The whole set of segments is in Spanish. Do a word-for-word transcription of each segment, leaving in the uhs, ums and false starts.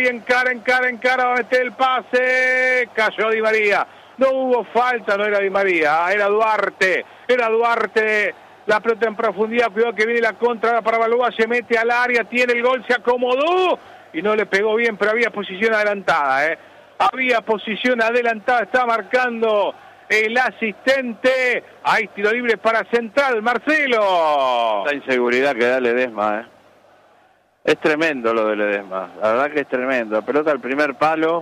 María, encara, encara, encara, va a meter el pase, cayó Di María. No hubo falta, no era Di María, era Duarte, era Duarte, la pelota en profundidad, cuidado que viene la contra para Balboa, se mete al área, tiene el gol, se acomodó y no le pegó bien, pero había posición adelantada, ¿eh? Había posición adelantada, está marcando el asistente. Hay tiro libre para Central, Marcelo. La inseguridad que da Ledesma, ¿eh? Es tremendo lo de Ledesma, la verdad que es tremendo. La pelota al primer palo,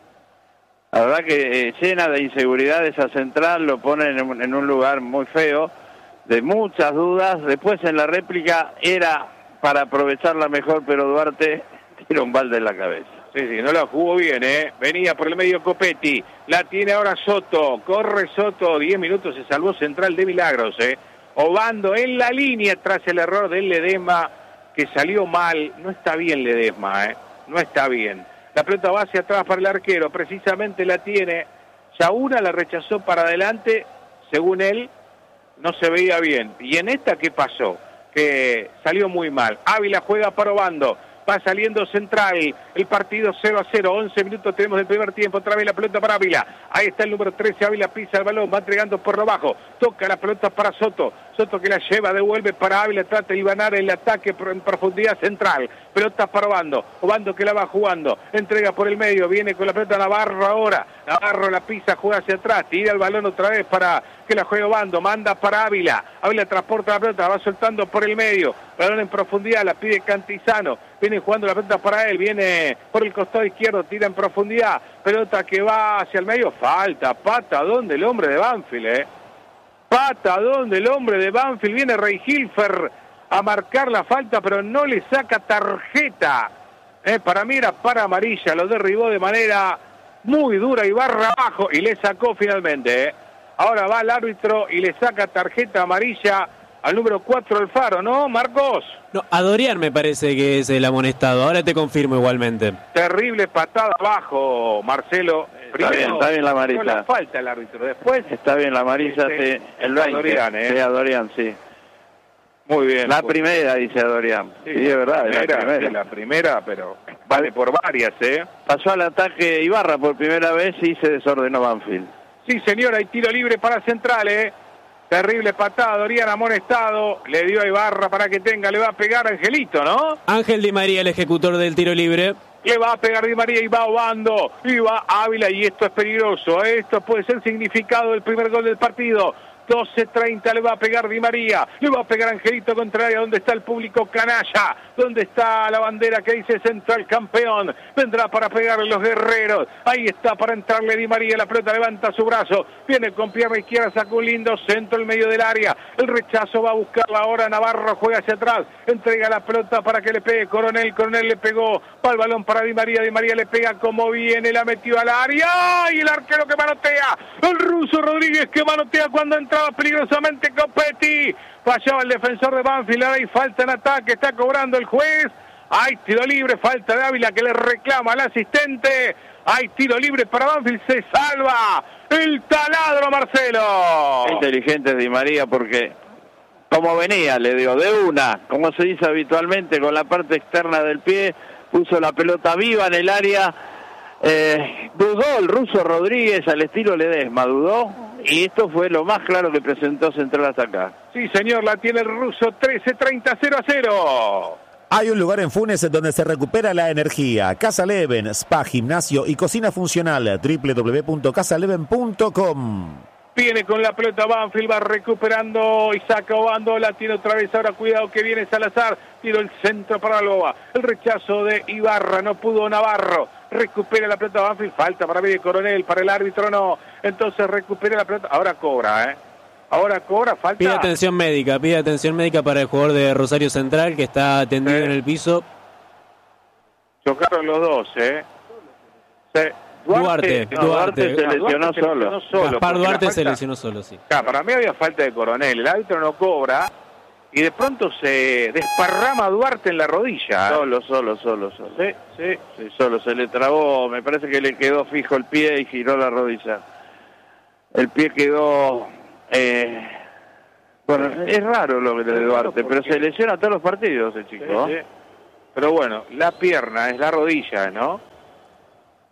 la verdad que eh, llena de inseguridad esa Central, lo pone en un, en un lugar muy feo, de muchas dudas. Después en la réplica era para aprovecharla mejor, pero Duarte tira un balde en la cabeza. Sí, sí, no la jugó bien, ¿eh? Venía por el medio Copetti, la tiene ahora Soto, corre Soto, diez minutos, se salvó Central de milagros, ¿eh? Obando en la línea tras el error del Ledesma, que salió mal. No está bien Ledesma, ¿eh? No está bien. La pelota va hacia atrás para el arquero, precisamente la tiene. Yauna la rechazó para adelante, según él, no se veía bien. Y en esta, ¿qué pasó? Que salió muy mal. Ávila juega para Obando. Va saliendo Central, el partido cero a cero, once minutos tenemos el primer tiempo, otra vez la pelota para Ávila, ahí está el número trece, Ávila pisa el balón, va entregando por lo bajo, toca la pelota para Soto, Soto que la lleva, devuelve para Ávila, trata de ibanar el ataque en profundidad Central, pelota para Obando, Obando que la va jugando, entrega por el medio, viene con la pelota Navarro ahora, Navarro la pisa, juega hacia atrás, tira el balón otra vez para que la juegue Obando, manda para Ávila, Ávila transporta la pelota, va soltando por el medio, balón en profundidad, la pide Cantizano, viene jugando la pelota para él, viene por el costado izquierdo, tira en profundidad, pelota que va hacia el medio, falta, patadón del hombre de Banfield, eh. Patadón del hombre de Banfield, viene Rey Hilfer a marcar la falta, pero no le saca tarjeta, eh. Para mí era para amarilla, lo derribó de manera muy dura y barra abajo, y le sacó finalmente, eh. Ahora va el árbitro y le saca tarjeta amarilla al número cuatro Alfaro, ¿no, Marcos? No, a Dorian me parece que es el amonestado, ahora te confirmo igualmente. Terrible patada abajo, Marcelo. Está Primero, bien, está bien la amarilla. No la falta el árbitro, después... Está bien la amarilla, este, sí. El veinte. Dorian, ¿eh? Sí, a Dorian, sí. Muy bien. La pues. primera, dice a Dorian. Sí, sí, es verdad, primera, la primera. Sí, la primera, pero vale por varias, ¿eh? Pasó al ataque Ibarra por primera vez y se desordenó Banfield. Sí, señora, hay tiro libre para Central, ¿eh? Terrible patada, Dorian amonestado, le dio a Ibarra para que tenga, le va a pegar Angelito, ¿no? Ángel Di María, el ejecutor del tiro libre. Le va a pegar Di María y va Obando, y va Ávila, y esto es peligroso, esto puede ser significado del primer gol del partido. doce treinta le va a pegar Di María, le va a pegar Angelito Contraria, donde está el público canalla, donde está la bandera que dice Central campeón, vendrá para pegarle los guerreros, ahí está para entrarle Di María, la pelota levanta su brazo, viene con pierna izquierda, sacó un lindo centro en medio del área, el rechazo va a buscarla ahora, Navarro juega hacia atrás, entrega la pelota para que le pegue Coronel, Coronel le pegó, va el balón para Di María, Di María le pega como viene, la metió al área, y el arquero que manotea, el ruso Rodríguez que manotea cuando entra peligrosamente Copetti, fallaba el defensor de Banfield, ahora hay falta en ataque, está cobrando el juez, hay tiro libre, falta de Ávila que le reclama al asistente, hay tiro libre para Banfield, se salva el taladro, Marcelo. Inteligente Di María porque como venía, le dio de una, como se dice habitualmente, con la parte externa del pie, puso la pelota viva en el área. Eh, dudó el ruso Rodríguez al estilo Ledesma, dudó, y esto fue lo más claro que presentó Central hasta acá. Sí, señor, la tiene el ruso, trece treinta, cero a cero. Hay un lugar en Funes donde se recupera la energía. Casa Leven, spa, gimnasio y cocina funcional. doble u doble u doble u punto casa leven punto com. Viene con la pelota Banfield, va recuperando y saca Obando, la tiene otra vez, ahora cuidado que viene Salazar, tiro el centro para Balboa, el rechazo de Ibarra, no pudo Navarro, recupera la pelota Banfield, falta para mí de Coronel, para el árbitro no, entonces recupera la pelota, ahora cobra, ¿eh? Ahora cobra, falta. Pide atención médica, pide atención médica para el jugador de Rosario Central que está tendido sí. en el piso. Chocaron los dos, ¿eh? Sí. Duarte, no, Duarte, Duarte se lesionó Duarte solo. Se solo Gaspar Duarte falta, se lesionó solo, sí. Claro, para mí había falta de Coronel, el árbitro no cobra y de pronto se desparrama Duarte en la rodilla. Solo, solo, solo, solo. Sí, sí. Sí, solo, se le trabó, me parece que le quedó fijo el pie y giró la rodilla. El pie quedó... Eh, bueno, es raro lo que le de Duarte, pero se lesiona todos los partidos el chico. Sí, sí. Pero bueno, la pierna es la rodilla, ¿no?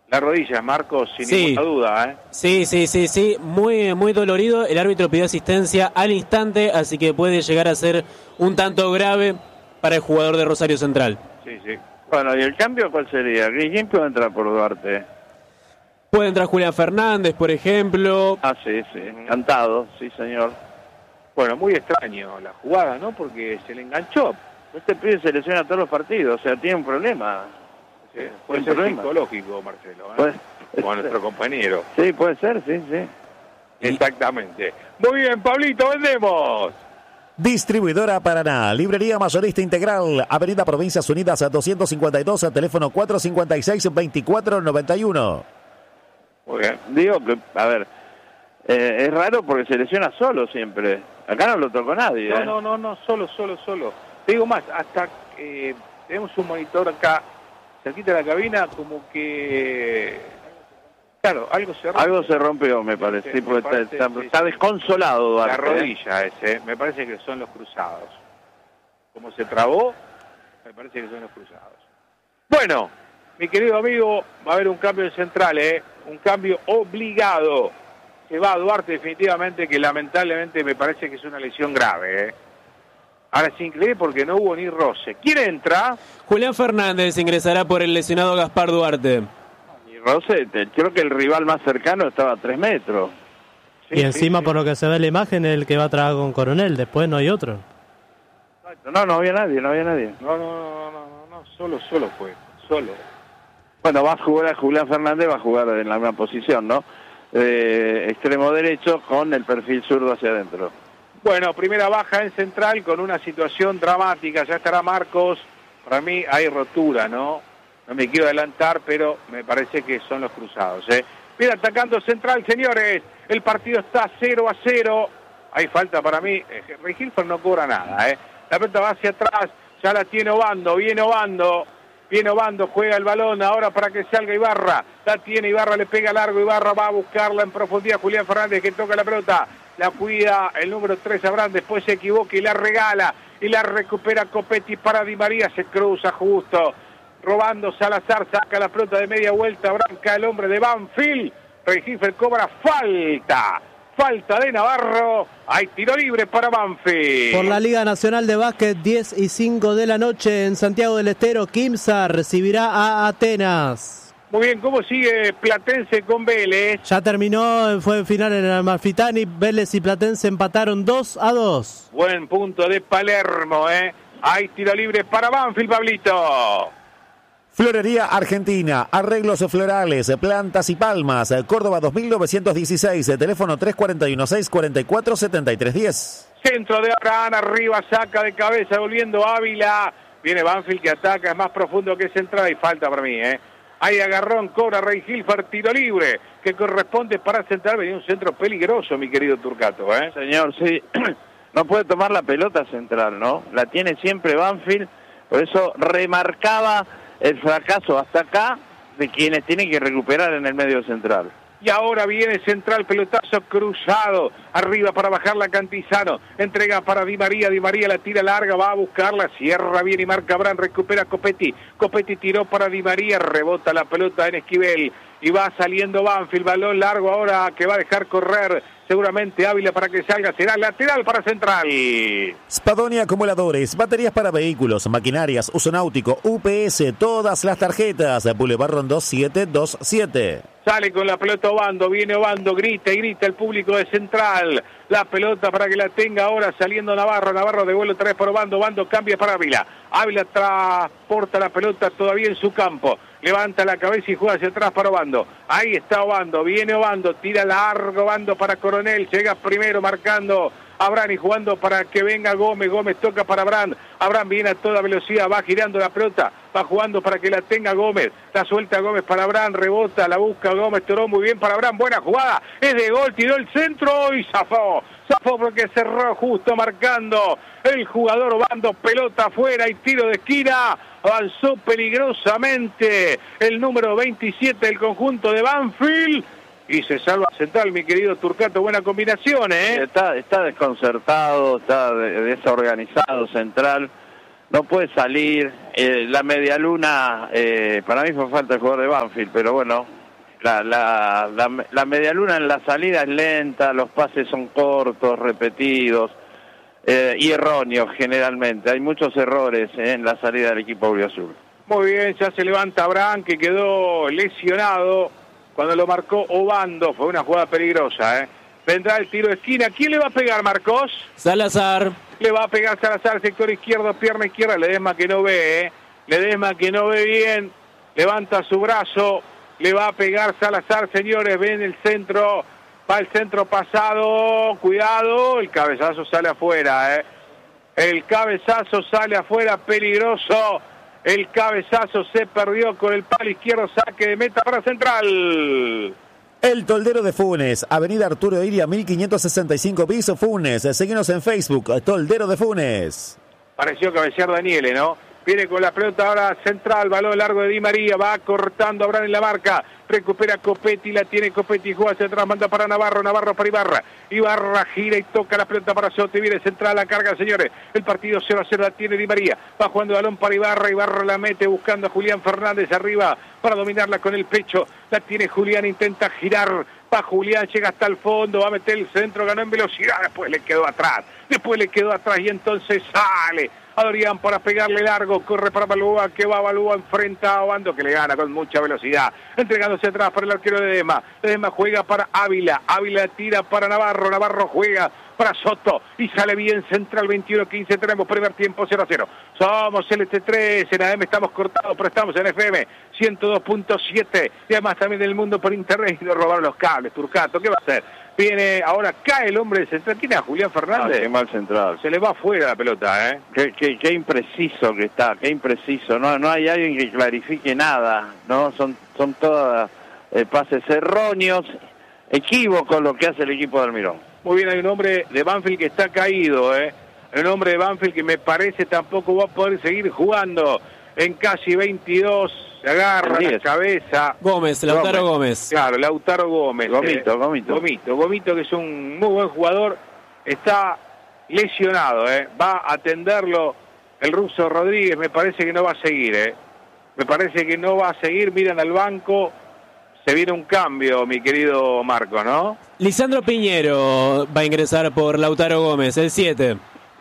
La rodilla, Marcos, sin Sí. ninguna duda, ¿eh? Sí, sí, sí, sí, muy, muy dolorido. El árbitro pidió asistencia al instante, así que puede llegar a ser un tanto grave para el jugador de Rosario Central. Sí, sí. Bueno, ¿y el cambio cuál sería? ¿Quién puede entrar por Duarte? Puede entrar Julián Fernández, por ejemplo. Ah, sí, sí, encantado, sí, señor. Bueno, muy extraño la jugada, ¿no? Porque se le enganchó. Este pibe se lesiona todos los partidos, o sea, tiene un problema. Sí, puede Un ser problema. psicológico, Marcelo, ¿eh? Puede- Con nuestro compañero. Sí, puede ser, sí, sí. Exactamente. Muy bien, Pablito, vendemos. Distribuidora Paraná, Librería Mayorista Integral, Avenida Provincias Unidas doscientos cincuenta y dos, teléfono cuatro cinco seis, dos cuatro nueve uno. Muy bien. Digo que, a ver, eh, es raro porque se lesiona solo siempre. Acá no lo tocó nadie. No, ¿eh? no, no, no, solo, solo, solo. Te digo más, hasta eh, tenemos un monitor acá, cerquita de la cabina, como que... Claro, algo se rompe. Algo se rompió, me parece, Sí, sí, porque me está, parece, está- sí, está sí. desconsolado Duarte. La ¿eh? rodilla ese, me parece que son los cruzados. Como se trabó, me parece que son los cruzados. Bueno, mi querido amigo, va a haber un cambio en central, ¿eh? Un cambio obligado. Se va a Duarte definitivamente, que lamentablemente me parece que es una lesión grave, ¿eh? Ahora es increíble porque no hubo ni roce. ¿Quién entra? Julián Fernández ingresará por el lesionado Gaspar Duarte. Y Rosete, creo que el rival más cercano estaba a tres metros. Sí, Y encima, sí, sí. por lo que se ve en la imagen, el que va a trabajar con Coronel, después no hay otro. No, no había nadie, no había nadie. No, no, no, no, no, no, solo, solo fue, solo. Bueno, va a jugar Julián Fernández, va a jugar en la misma posición, ¿no? Eh, extremo derecho con el perfil zurdo hacia adentro. Bueno, primera baja en central con una situación dramática. Ya estará Marcos. Para mí hay rotura, ¿no? No me quiero adelantar, pero me parece que son los cruzados, ¿eh? Mira, atacando central, señores. El partido está cero a cero. Hay falta para mí. Eh, Rey Hilfer no cobra nada, ¿eh? La pelota va hacia atrás. Ya la tiene Obando. Viene Obando. Viene Obando, juega el balón ahora para que salga Ibarra. La tiene Ibarra, le pega largo. Ibarra va a buscarla en profundidad. Julián Fernández que toca la pelota. La cuida el número tres Abraham. Después se equivoca y la regala. Y la recupera Copetti para Di María. Se cruza justo. Robando Salazar. Saca la pelota de media vuelta. Branca el hombre de Banfield. Rengifel cobra falta. Falta de Navarro. Hay tiro libre para Banfield. Por la Liga Nacional de Básquet, diez y cinco de la noche en Santiago del Estero, Quimsa recibirá a Atenas. Muy bien, ¿cómo sigue Platense con Vélez? Ya terminó, fue final en el Amalfitani, Vélez y Platense empataron dos a dos. Buen punto de Palermo, ¿eh? Hay tiro libre para Banfield, Pablito. Florería Argentina, arreglos florales, plantas y palmas, Córdoba dos mil novecientos dieciséis, teléfono tres cuatro uno, seis cuatro cuatro, siete tres uno cero. Centro de Abraham, arriba, saca de cabeza, volviendo Ávila. Viene Banfield que ataca, es más profundo que central y falta para mí, ¿eh? Hay agarrón, cobra Rey Hilfer, tiro libre, que corresponde para central. Venía un centro peligroso, mi querido Turcato, ¿eh? Señor, sí, no puede tomar la pelota central, ¿no? La tiene siempre Banfield, por eso remarcaba el fracaso hasta acá de quienes tienen que recuperar en el medio central. Y ahora viene central, pelotazo cruzado, arriba para bajar la Cantizano, entrega para Di María, Di María la tira larga, va a buscarla, cierra bien y marca Abraham, recupera Copetti, Copetti tiró para Di María, rebota la pelota en Esquivel, y va saliendo Banfield, balón largo ahora que va a dejar correr seguramente Ávila para que salga, será lateral para central. Spadoni Acumuladores, baterías para vehículos, maquinarias, uso náutico, U P S, todas las tarjetas, Boulevard Rondó setecientos veintisiete. Sale con la pelota Obando, viene Obando, grita y grita el público de Central. La pelota para que la tenga ahora saliendo Navarro. Navarro devuelve otra vez por Obando. Obando cambia para Ávila. Ávila transporta la pelota todavía en su campo. Levanta la cabeza y juega hacia atrás para Obando. Ahí está Obando, viene Obando, tira largo Obando para Coronel. Llega primero marcando Abraham y jugando para que venga Gómez. Gómez toca para Abraham. Abraham viene a toda velocidad, va girando la pelota, va jugando para que la tenga Gómez. La suelta Gómez para Abraham, rebota, la busca Gómez, toró muy bien para Abraham. Buena jugada, es de gol, tiró el centro y zafó. Zafó porque cerró justo marcando el jugador Obando, pelota afuera y tiro de esquina. Avanzó peligrosamente el número veintisiete del conjunto de Banfield. Y se salva Central, mi querido Turcato. Buena combinación, ¿eh? Está, está desconcertado, está de- desorganizado Central, no puede salir. Eh, la media luna, eh, para mí fue falta el jugador de Banfield, pero bueno, La, la, la, la medialuna en la salida es lenta, los pases son cortos, repetidos eh, y erróneos generalmente. Hay muchos errores eh, en la salida del equipo auriazul. Muy bien, ya se levanta Abraham, que quedó lesionado cuando lo marcó Obando. Fue una jugada peligrosa, ¿eh? Vendrá el tiro de esquina. ¿Quién le va a pegar, Marcos? Salazar. Le va a pegar Salazar, sector izquierdo, pierna izquierda. Ledesma que no ve, ¿eh? Ledesma que no ve bien. Levanta su brazo. Le va a pegar Salazar, señores. Ven el centro. Va el centro pasado. Cuidado. El cabezazo sale afuera, ¿eh? El cabezazo sale afuera. Peligroso. El cabezazo se perdió con el palo izquierdo. Saque de meta para Central. El Toldero de Funes, Avenida Arturo Iria, mil quinientos sesenta y cinco, piso Funes. Síguenos en Facebook, Toldero de Funes. Pareció cabecear Daniele, ¿no? Viene con la pelota ahora Central, balón largo de Di María, va cortando Abraham en la marca, recupera Copetti, la tiene Copetti, juega hacia atrás, manda para Navarro, Navarro para Ibarra, Ibarra gira y toca la pelota para Soto, y viene Central, la carga, señores, el partido cero a cero la tiene Di María, va jugando el balón para Ibarra, Ibarra la mete buscando a Julián Fernández arriba para dominarla con el pecho, la tiene Julián, intenta girar, va Julián, llega hasta el fondo, va a meter el centro, ganó en velocidad, después le quedó atrás, después le quedó atrás y entonces sale Adrián para pegarle largo, corre para Balúa, que va Balúa, enfrenta a Obando, que le gana con mucha velocidad, entregándose atrás para el arquero de Ledesma, Ledesma juega para Ávila, Ávila tira para Navarro, Navarro juega para Soto, y sale bien Central, veintiuno quince, tenemos primer tiempo cero a cero, somos el T tres, en A M estamos cortados, pero estamos en F M ciento dos punto siete, y además también del mundo por internet, y nos robaron los cables, Turcato, ¿qué va a hacer? Viene, ahora cae el hombre de Central. ¿Quién es? Julián Fernández. Ah, qué mal Central. Se le va afuera la pelota, ¿eh? Qué, qué, qué impreciso que está, qué impreciso. No, no hay alguien que clarifique nada, ¿no? Son, son todas eh, pases erróneos, equívocos lo que hace el equipo de Almirón. Muy bien, hay un hombre de Banfield que está caído, ¿eh? Hay un hombre de Banfield que me parece tampoco va a poder seguir jugando en casi veintidós. Se agarra la cabeza. Gómez, Lautaro Gómez. Gómez. Claro, Lautaro Gómez. Gomito, eh, Gomito. Gomito, Gomito, que es un muy buen jugador. Está lesionado, ¿eh? Va a atenderlo el ruso Rodríguez. Me parece que no va a seguir, ¿eh? Me parece que no va a seguir. Miran al banco. Se viene un cambio, mi querido Marco, ¿no? Lisandro Piñero va a ingresar por Lautaro Gómez, el siete.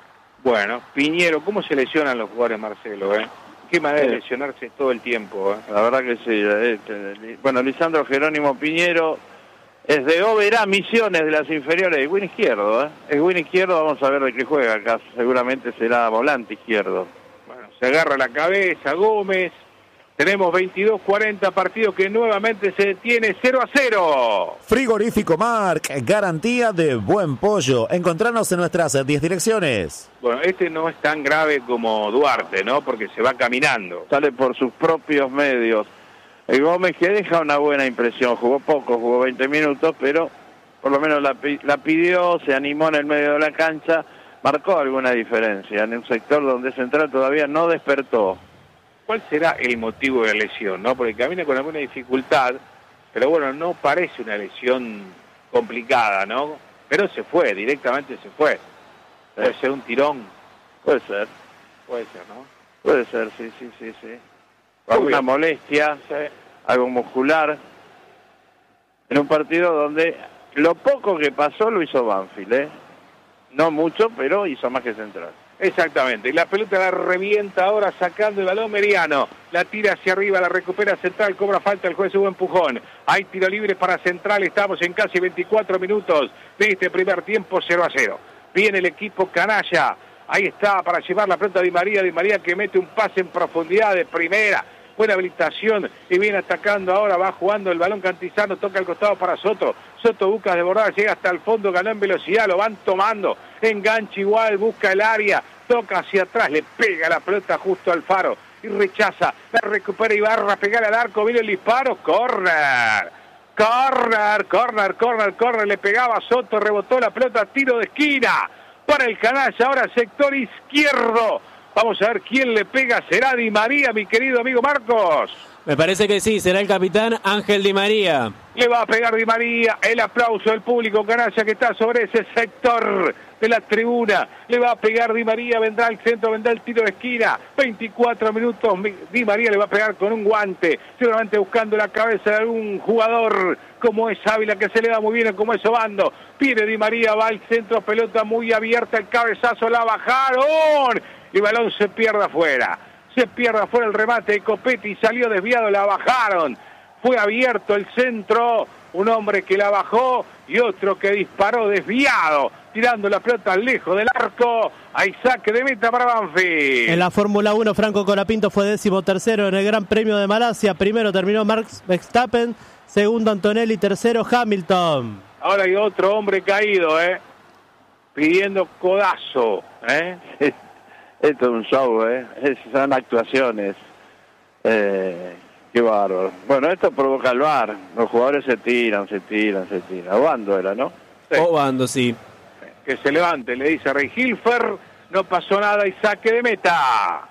Bueno, Piñero, ¿cómo se lesionan los jugadores, Marcelo, eh? Qué manera de lesionarse todo el tiempo, ¿eh? La verdad que sí. Eh, bueno, Lisandro Jerónimo Piñero es de Oberá Misiones, de las inferiores, de win izquierdo, ¿eh? Es win izquierdo, vamos a ver de qué juega acá. Seguramente será volante izquierdo. Bueno, se agarra la cabeza Gómez. Tenemos veintidós cuarenta, partido que nuevamente se detiene cero a cero. Frigorífico Marc, garantía de buen pollo. Encontrarnos en nuestras diez direcciones. Bueno, este no es tan grave como Duarte, ¿no? Porque se va caminando. Sale por sus propios medios. El Gómez que deja una buena impresión. Jugó poco, jugó veinte minutos, pero por lo menos la, la pidió, se animó en el medio de la cancha. Marcó alguna diferencia en un sector donde Central todavía no despertó. ¿Cuál será el motivo de la lesión, no? Porque camina con alguna dificultad, pero bueno, no parece una lesión complicada, ¿no? Pero se fue, directamente se fue. Puede ser un tirón. Puede ser. Puede ser, ¿no? Puede ser, sí, sí, sí, sí. Alguna molestia, sí, algo muscular. En un partido donde lo poco que pasó lo hizo Banfield, ¿eh? No mucho, pero hizo más que Central. Exactamente, y la pelota la revienta ahora sacando el balón Meriano, la tira hacia arriba, la recupera Central, cobra falta el juez, hubo empujón, hay tiro libre para Central, estamos en casi veinticuatro minutos de este primer tiempo, cero a cero, viene el equipo canalla, ahí está para llevar la pelota Di María, Di María que mete un pase en profundidad de primera, buena habilitación y viene atacando ahora, va jugando el balón Cantizano, toca al costado para Soto, Soto busca desbordar, llega hasta el fondo, ganó en velocidad, lo van tomando, engancha igual, busca el área, toca hacia atrás, le pega la pelota justo al Faro y rechaza, la recupera Ibarra, pegale al arco, viene el disparo, corner, corner, corner, corner, corner, le pegaba Soto, rebotó la pelota, tiro de esquina para el canalla, ahora sector izquierdo. Vamos a ver quién le pega, será Di María, mi querido amigo Marcos. Me parece que sí, será el capitán Ángel Di María. Le va a pegar Di María. El aplauso del público canalla que está sobre ese sector de la tribuna. Le va a pegar Di María. Vendrá al centro, vendrá el tiro de esquina. veinticuatro minutos. Di María le va a pegar con un guante. Seguramente buscando la cabeza de algún jugador como es Ávila, que se le da muy bien, como es Obando. Viene Di María, va al centro, pelota muy abierta. El cabezazo la bajaron. Y el balón se pierde afuera. Se pierde afuera el remate de Copetti. Salió desviado, la bajaron. Fue abierto el centro, un hombre que la bajó y otro que disparó desviado, tirando la pelota lejos del arco. Hay saque de meta para Banfield. En la Fórmula uno, Franco Colapinto fue décimo tercero en el Gran Premio de Malasia. Primero terminó Max Verstappen, segundo Antonelli, tercero Hamilton. Ahora hay otro hombre caído, ¿eh? Pidiendo codazo, ¿eh? Esto es un show, ¿eh? Son actuaciones. Eh... Qué bárbaro. Bueno, esto provoca el V A R. Los jugadores se tiran, se tiran, se tiran. Obando era, ¿no? Sí. Obando, sí. Que se levante, le dice Rey Hilfer. No pasó nada y saque de meta.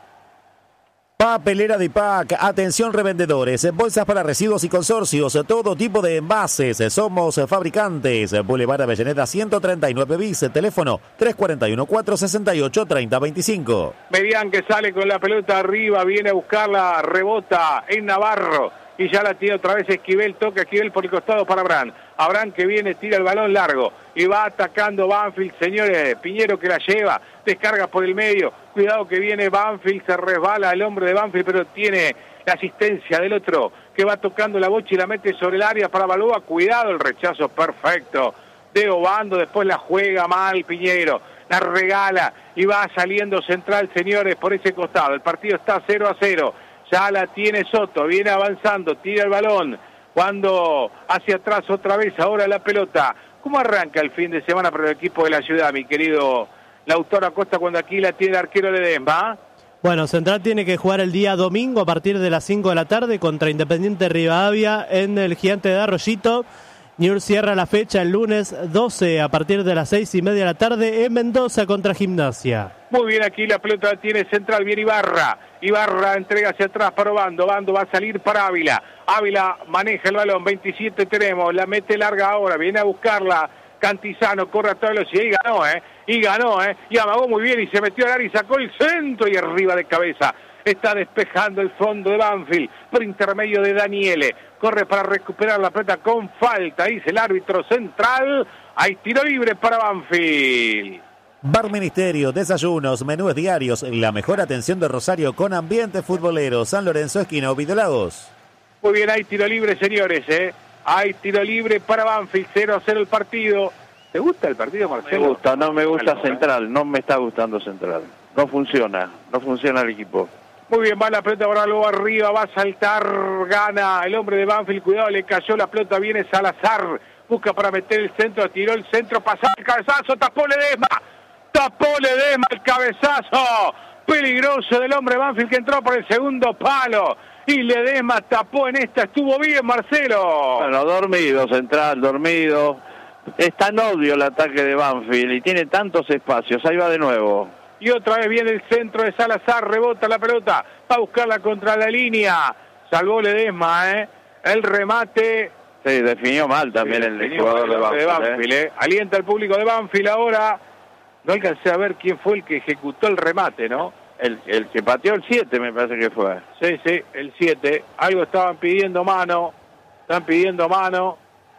Papelera de P A C, atención revendedores, bolsas para residuos y consorcios, todo tipo de envases, somos fabricantes. Boulevard Avellaneda ciento treinta y nueve bis, teléfono tres cuatro uno, cuatro seis ocho, tres cero dos cinco. Medián que sale con la pelota arriba, viene a buscarla, rebota en Navarro y ya la tiene otra vez Esquivel, toca Esquivel por el costado para Abraham. Abraham que viene, tira el balón largo y va atacando Banfield, señores. Piñero que la lleva, descarga por el medio, cuidado que viene Banfield, se resbala el hombre de Banfield, pero tiene la asistencia del otro que va tocando la bocha y la mete sobre el área para Balboa. Cuidado, el rechazo perfecto de Obando, después la juega mal Piñero, la regala y va saliendo central, señores, por ese costado. El partido está cero a cero, ya la tiene Soto, viene avanzando, tira el balón, cuando hacia atrás otra vez, ahora la pelota. ¿Cómo arranca el fin de semana para el equipo de la ciudad, mi querido Lautaro Acosta, cuando aquí la tiene el arquero Ledesma? Bueno, Central tiene que jugar el día domingo a partir de las cinco de la tarde contra Independiente Rivadavia en el Gigante de Arroyito. Newell's cierra la fecha el lunes doce a partir de las seis y media de la tarde en Mendoza contra Gimnasia. Muy bien, aquí la pelota tiene Central, viene Ibarra. Ibarra entrega hacia atrás para Obando. Obando va a salir para Ávila. Ávila maneja el balón, veintisiete tenemos, la mete larga ahora, viene a buscarla. Cantizano corre a toda velocidad y ganó, ¿eh? Y ganó, ¿eh? Y amagó muy bien y se metió al área y sacó el centro y arriba de cabeza. Está despejando el fondo de Banfield por intermedio de Daniele. Corre para recuperar la pelota con falta. Dice el árbitro central. Hay tiro libre para Banfield. Bar Ministerio, desayunos, menús diarios, la mejor atención de Rosario con ambiente futbolero. San Lorenzo, esquina Ovidio Lagos. Muy bien, hay tiro libre, señores, ¿eh? Hay tiro libre para Banfield, cero a cero el partido. ¿Te gusta el partido, Marcelo? Me gusta, no me gusta Central, no me está gustando Central. No funciona, no funciona el equipo. Muy bien, va la pelota ahora luego arriba, va a saltar, gana el hombre de Banfield, cuidado, le cayó la pelota, viene Salazar, busca para meter el centro, tiró el centro, pasó el cabezazo, tapó Ledesma, tapó Ledesma el cabezazo, peligroso del hombre de Banfield que entró por el segundo palo, y Ledesma tapó en esta, estuvo bien Marcelo. Bueno, dormido Central, dormido, es tan obvio el ataque de Banfield y tiene tantos espacios, ahí va de nuevo. Y otra vez viene el centro de Salazar, rebota la pelota, va a buscarla contra la línea. Salvó Ledesma, ¿eh? El remate. Sí, definió mal también sí, el jugador de Banfield. De Banfield ¿eh? ¿eh? Alienta al público de Banfield ahora. No alcancé a ver quién fue el que ejecutó el remate, ¿no? El, el que pateó el siete me parece que fue. Sí, sí, el siete. Algo estaban pidiendo mano. Están pidiendo mano.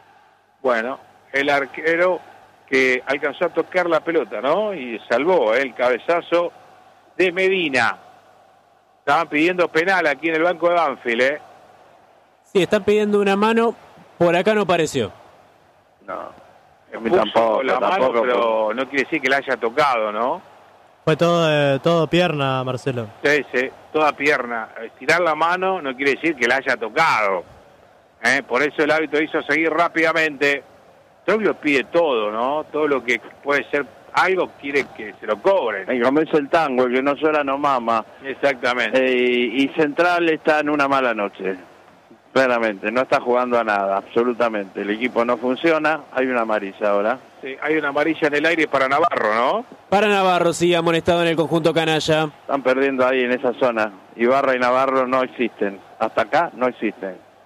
Bueno, el arquero que alcanzó a tocar la pelota, ¿no? Y salvó ¿eh? el cabezazo de Medina. Estaban pidiendo penal aquí en el banco de Banfield, ¿eh? Sí, están pidiendo una mano, por acá no pareció. No, a mí tampoco, la tampoco, mano, pero no quiere decir que la haya tocado, ¿no? Fue todo, eh, todo pierna, Marcelo. Sí, sí, toda pierna. Estirar la mano no quiere decir que la haya tocado. ¿eh? Por eso el árbitro hizo seguir rápidamente. Troglio pide todo, ¿no? Todo lo que puede ser algo quiere que se lo cobren. Y como es el tango, el que no llora no mama. Exactamente. Eh, y Central está en una mala noche. Claramente, no está jugando a nada, absolutamente. El equipo no funciona, hay una amarilla ahora. Sí, hay una amarilla en el aire para Navarro, ¿no? Para Navarro, sí, amonestado en el conjunto canalla. Están perdiendo ahí en esa zona. Ibarra y Navarro no existen. Hasta acá no existen.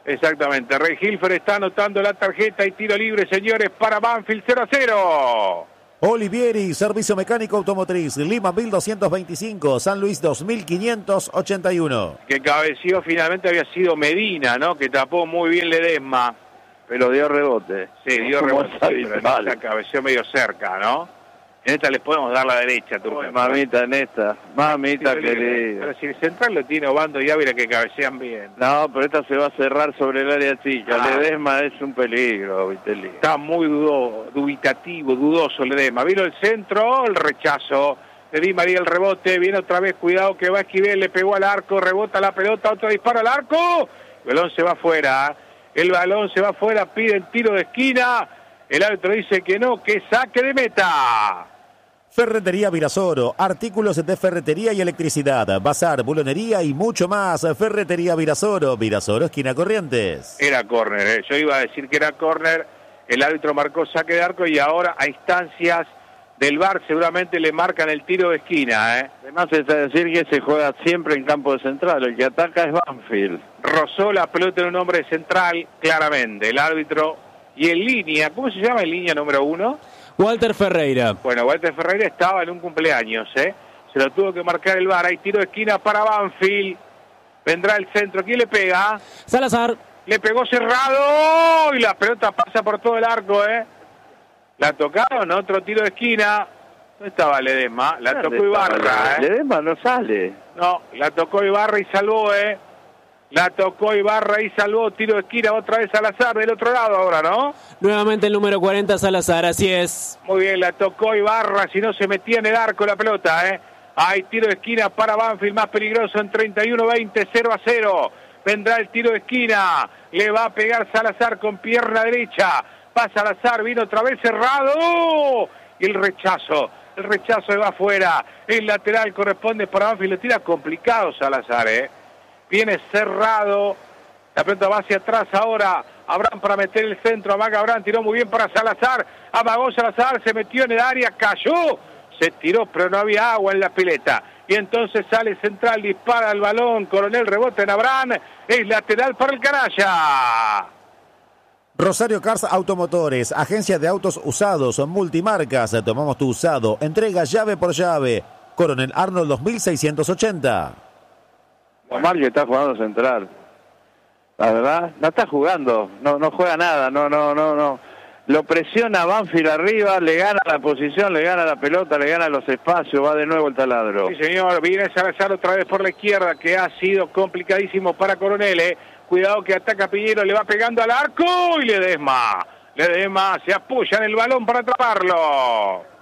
Exactamente. Rey Hilfer está anotando la tarjeta y tiro libre, señores, para Banfield. Cero a cero. Olivieri, Servicio Mecánico Automotriz, Lima mil doscientos veinticinco, San Luis dos mil quinientos ochenta y uno. Que cabeció finalmente había sido Medina, ¿no? Que tapó muy bien Ledesma. Pero dio rebote. Sí, dio Como rebote, es sí, pero en habitual. esta cabeció medio cerca, ¿no? En esta les podemos dar la derecha, Turco. Uy, mamita, en esta. Mamita querida. Pero si el central lo tiene Obando y Ávila, que cabecean bien. No, pero esta se va a cerrar sobre el área chica. Ah. Ledesma es un peligro, Vitelli. Está muy dudo, dubitativo, dudoso Ledesma. Vino el centro, el rechazo. Le Di María el rebote, viene otra vez, cuidado que va Esquivel, le pegó al arco, rebota la pelota, otro disparo al arco. El balón se va afuera. El balón se va afuera, pide el tiro de esquina. El árbitro dice que no, que saque de meta. Ferretería Virasoro, artículos de ferretería y electricidad, bazar, bulonería y mucho más. Ferretería Virasoro, Virasoro, esquina Corrientes. Era córner, ¿eh? Yo iba a decir que era córner, el árbitro marcó saque de arco y ahora a instancias del V A R seguramente le marcan el tiro de esquina, ¿eh? Además es decir que se juega siempre en campo de central, el que ataca es Banfield. Rozó la pelota en un hombre central, claramente, el árbitro, y en línea, ¿cómo se llama en línea número uno? Walter Ferreira. Bueno, Walter Ferreira estaba en un cumpleaños, ¿eh? Se lo tuvo que marcar el V A R. Hay tiro de esquina para Banfield. Vendrá el centro. ¿Quién le pega? Salazar. Le pegó cerrado y la pelota pasa por todo el arco, ¿eh? La tocaron, otro tiro de esquina. ¿Dónde estaba Ledesma? La tocó Ibarra, ¿eh? Ledesma no sale. No, la tocó Ibarra y salvó, ¿eh? La tocó Ibarra y salvó, tiro de esquina otra vez Salazar del otro lado ahora, ¿no? Nuevamente el número cuarenta, Salazar, así es. Muy bien, la tocó Ibarra, si no se metía en el arco la pelota, ¿eh? Hay tiro de esquina para Banfield, más peligroso en treinta y uno veinte, cero a cero. Vendrá el tiro de esquina, le va a pegar Salazar con pierna derecha. Va Salazar, vino otra vez cerrado. Y el rechazo, el rechazo va afuera. El lateral corresponde para Banfield, lo tira complicado Salazar, ¿eh? Viene cerrado, la pelota va hacia atrás ahora, Abraham para meter el centro, amaga Abraham, tiró muy bien para Salazar, amagó Salazar, se metió en el área, cayó, se tiró pero no había agua en la pileta, y entonces sale central, dispara el balón, Coronel rebota en Abraham, es lateral para el canalla. Rosario Cars Automotores, agencia de autos usados, multimarcas, tomamos tu usado, entrega llave por llave, Coronel Arnold dos mil seiscientos ochenta. Omar que está jugando central. La verdad, no está jugando, no no juega nada, no, no, no, no. Lo presiona Banfield arriba, le gana la posición, le gana la pelota, le gana los espacios, va de nuevo el taladro. Sí, señor, viene Salazar otra vez por la izquierda, que ha sido complicadísimo para Coronel, ¿eh? Cuidado que ataca Piñero, le va pegando al arco y Ledesma. Ledesma se apoya en el balón para atraparlo.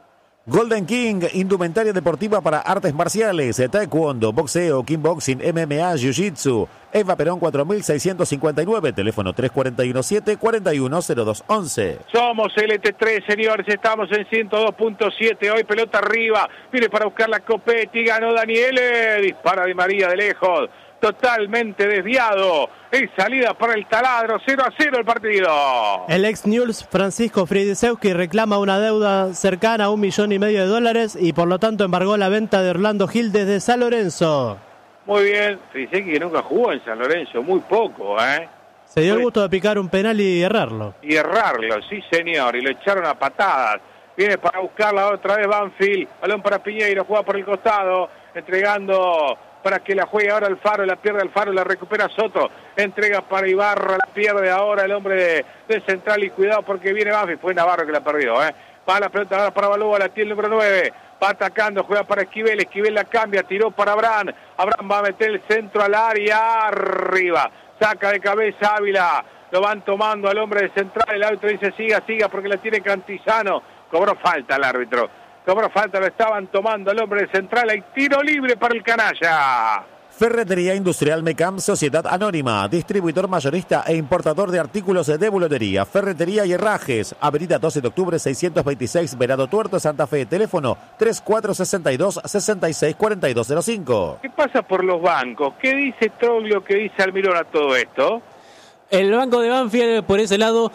Golden King, indumentaria deportiva para artes marciales, taekwondo, boxeo, kickboxing, M M A, jiu-jitsu. Eva Perón cuatro mil seiscientos cincuenta y nueve, teléfono tres cuatro uno siete, cuatro uno cero dos once. Somos L T tres, señores, estamos en ciento dos punto siete, hoy pelota arriba, viene para buscar la Copetti, ganó Daniele, dispara Di María de lejos, totalmente desviado, es salida para el taladro, cero a cero el partido. El ex Newell's Francisco Friedisewski reclama una deuda cercana a un millón y medio de dólares y por lo tanto embargó la venta de Orlando Gil desde San Lorenzo. Muy bien, Friedisewski que nunca jugó en San Lorenzo, muy poco, ¿eh? Se dio el gusto de picar un penal y errarlo. Y errarlo, sí señor, y lo echaron a patadas. Viene para buscarla otra vez Banfield, balón para Piñeiro, juega por el costado, entregando para que la juegue ahora Alfaro, la pierde Alfaro, la recupera Soto, entrega para Ibarra, la pierde ahora el hombre de, de central y cuidado porque viene Banfield, fue Navarro que la perdió, ¿eh? Va la pelota ahora para Balúa, la tiene el número nueve, va atacando, juega para Esquivel, Esquivel la cambia, tiró para Abraham, Abraham va a meter el centro al área, arriba, saca de cabeza Ávila, lo van tomando al hombre de central, el árbitro dice siga, siga porque la tiene Cantizano, cobró falta el árbitro. Cobró falta, lo estaban tomando el hombre de central, hay tiro libre para el canalla. Ferretería Industrial Mecam, Sociedad Anónima, distribuidor mayorista e importador de artículos de bulonería, ferretería y herrajes, avenida doce de octubre seiscientos veintiséis, Verado Tuerto, Santa Fe, teléfono tres cuatro seis dos, seis seis cuatro dos cero cinco. ¿Qué pasa por los bancos? ¿Qué dice Troglio, qué dice Almirón a todo esto? El banco de Banfield por ese lado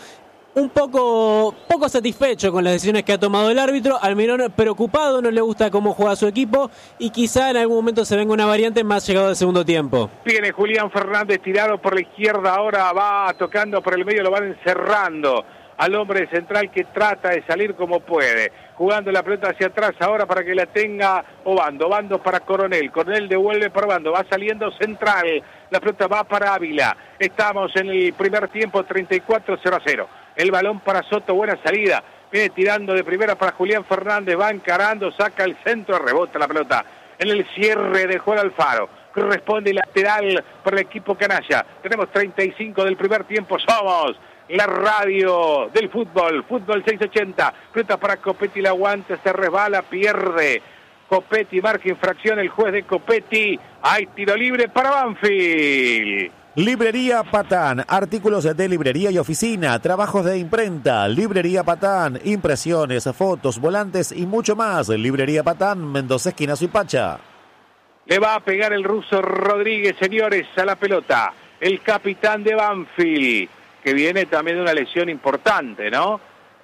un poco, poco satisfecho con las decisiones que ha tomado el árbitro. Almirón preocupado, no le gusta cómo juega su equipo y quizá en algún momento se venga una variante más llegado al segundo tiempo. Viene Julián Fernández tirado por la izquierda, ahora va tocando por el medio, lo van encerrando al hombre central que trata de salir como puede, jugando la pelota hacia atrás ahora para que la tenga Obando, Obando para Coronel, Coronel devuelve para Obando, va saliendo central, la pelota va para Ávila, estamos en el primer tiempo, treinta y cuatro cero a cero, el balón para Soto, buena salida, viene tirando de primera para Julián Fernández, va encarando, saca el centro, rebota la pelota, en el cierre de Juan Alfaro, corresponde lateral para el equipo canalla, tenemos treinta y cinco del primer tiempo, somos la radio del fútbol, fútbol seiscientos ochenta, pelota para Copetti, la aguanta, se resbala, pierde, Copetti marca infracción, el juez de Copetti, hay tiro libre para Banfield. Librería Patán, artículos de librería y oficina, trabajos de imprenta, Librería Patán, impresiones, fotos, volantes y mucho más. Librería Patán, Mendoza, esquina Suipacha. Le va a pegar el ruso Rodríguez, señores, a la pelota, el capitán de Banfield, que viene también de una lesión importante, ¿no?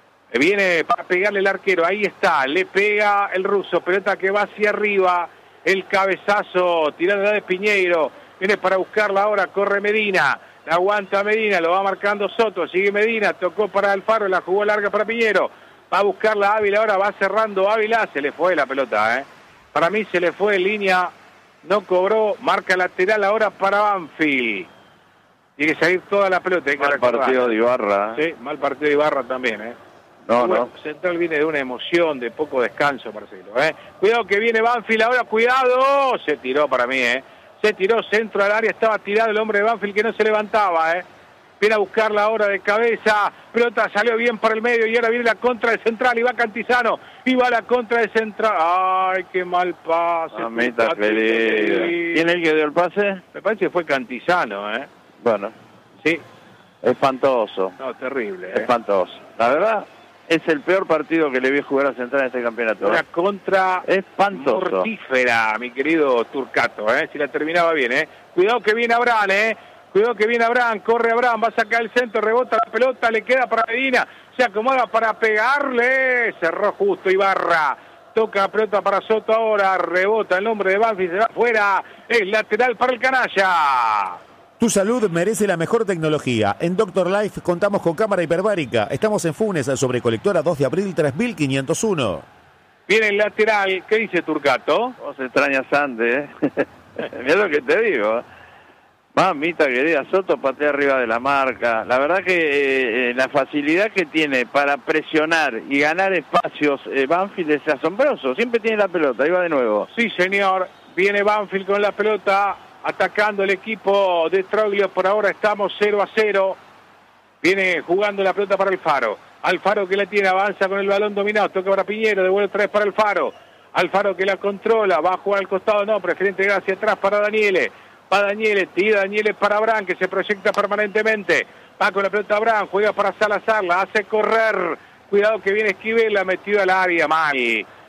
Viene para pegarle el arquero, ahí está, le pega el ruso, pelota que va hacia arriba, el cabezazo, tirada de Piñeiro, viene para buscarla ahora, corre Medina, la aguanta Medina, lo va marcando Soto, sigue Medina, tocó para Alfaro, la jugó larga para Piñeiro, va a buscarla Ávila, ahora va cerrando Ávila, se le fue la pelota, ¿eh? Para mí se le fue en línea, no cobró, marca lateral ahora para Banfield. Tiene que salir toda la pelota. Hay que mal recordar. partido de Ibarra. Sí, mal partido de Ibarra también, ¿eh? No, bueno, no. Central viene de una emoción, de poco descanso, Marcelo, ¿eh? Cuidado que viene Banfield ahora, cuidado. Se tiró para mí, ¿eh? Se tiró centro al área, estaba tirado el hombre de Banfield que no se levantaba, ¿eh? Viene a buscarla ahora de cabeza, pelota salió bien por el medio y ahora viene la contra de Central y va Cantizano, y va la contra de Central. Ay, qué mal pase. Mamita querida. ¿Quién es el que dio el pase? Me parece que fue Cantizano, ¿eh? Bueno, Sí. espantoso, No, terrible, ¿eh? espantoso. La verdad, es el peor partido que le vi jugar a Central en este campeonato. Una contra Espantoso. mortífera, mi querido Turcato, ¿eh? Si la terminaba bien, ¿eh? Cuidado que viene Abraham, ¿eh? Cuidado que viene Abraham, corre Abraham, va a sacar el centro, rebota la pelota, le queda para Medina, se acomoda para pegarle, cerró justo Ibarra, toca la pelota para Soto ahora, rebota el nombre de Banfield, se va afuera, es lateral para el canalla. Tu salud merece la mejor tecnología. En Doctor Life contamos con cámara hiperbárica. Estamos en Funes, sobre Colectora dos de abril tres mil quinientos uno. Viene el lateral, ¿qué dice Turcato? Vos extrañas antes, ¿eh? Mira lo que te digo. Mamita querida, Soto patea arriba de la marca. La verdad que eh, la facilidad que tiene para presionar y ganar espacios eh, Banfield es asombroso. Siempre tiene la pelota, ahí va de nuevo. Sí, señor, viene Banfield con la pelota, atacando el equipo de Troglio, por ahora estamos cero a cero, viene jugando la pelota para Alfaro, Alfaro que la tiene, avanza con el balón dominado, toca para Piñero, devuelve otra vez para Alfaro, Alfaro que la controla, va a jugar al costado, no, prefiere entregar hacia atrás para Daniele, para Daniele, tira Daniele para Abraham, que se proyecta permanentemente, va con la pelota Abraham, juega para Salazar, la hace correr, cuidado que viene Esquivel, la metió al área mal,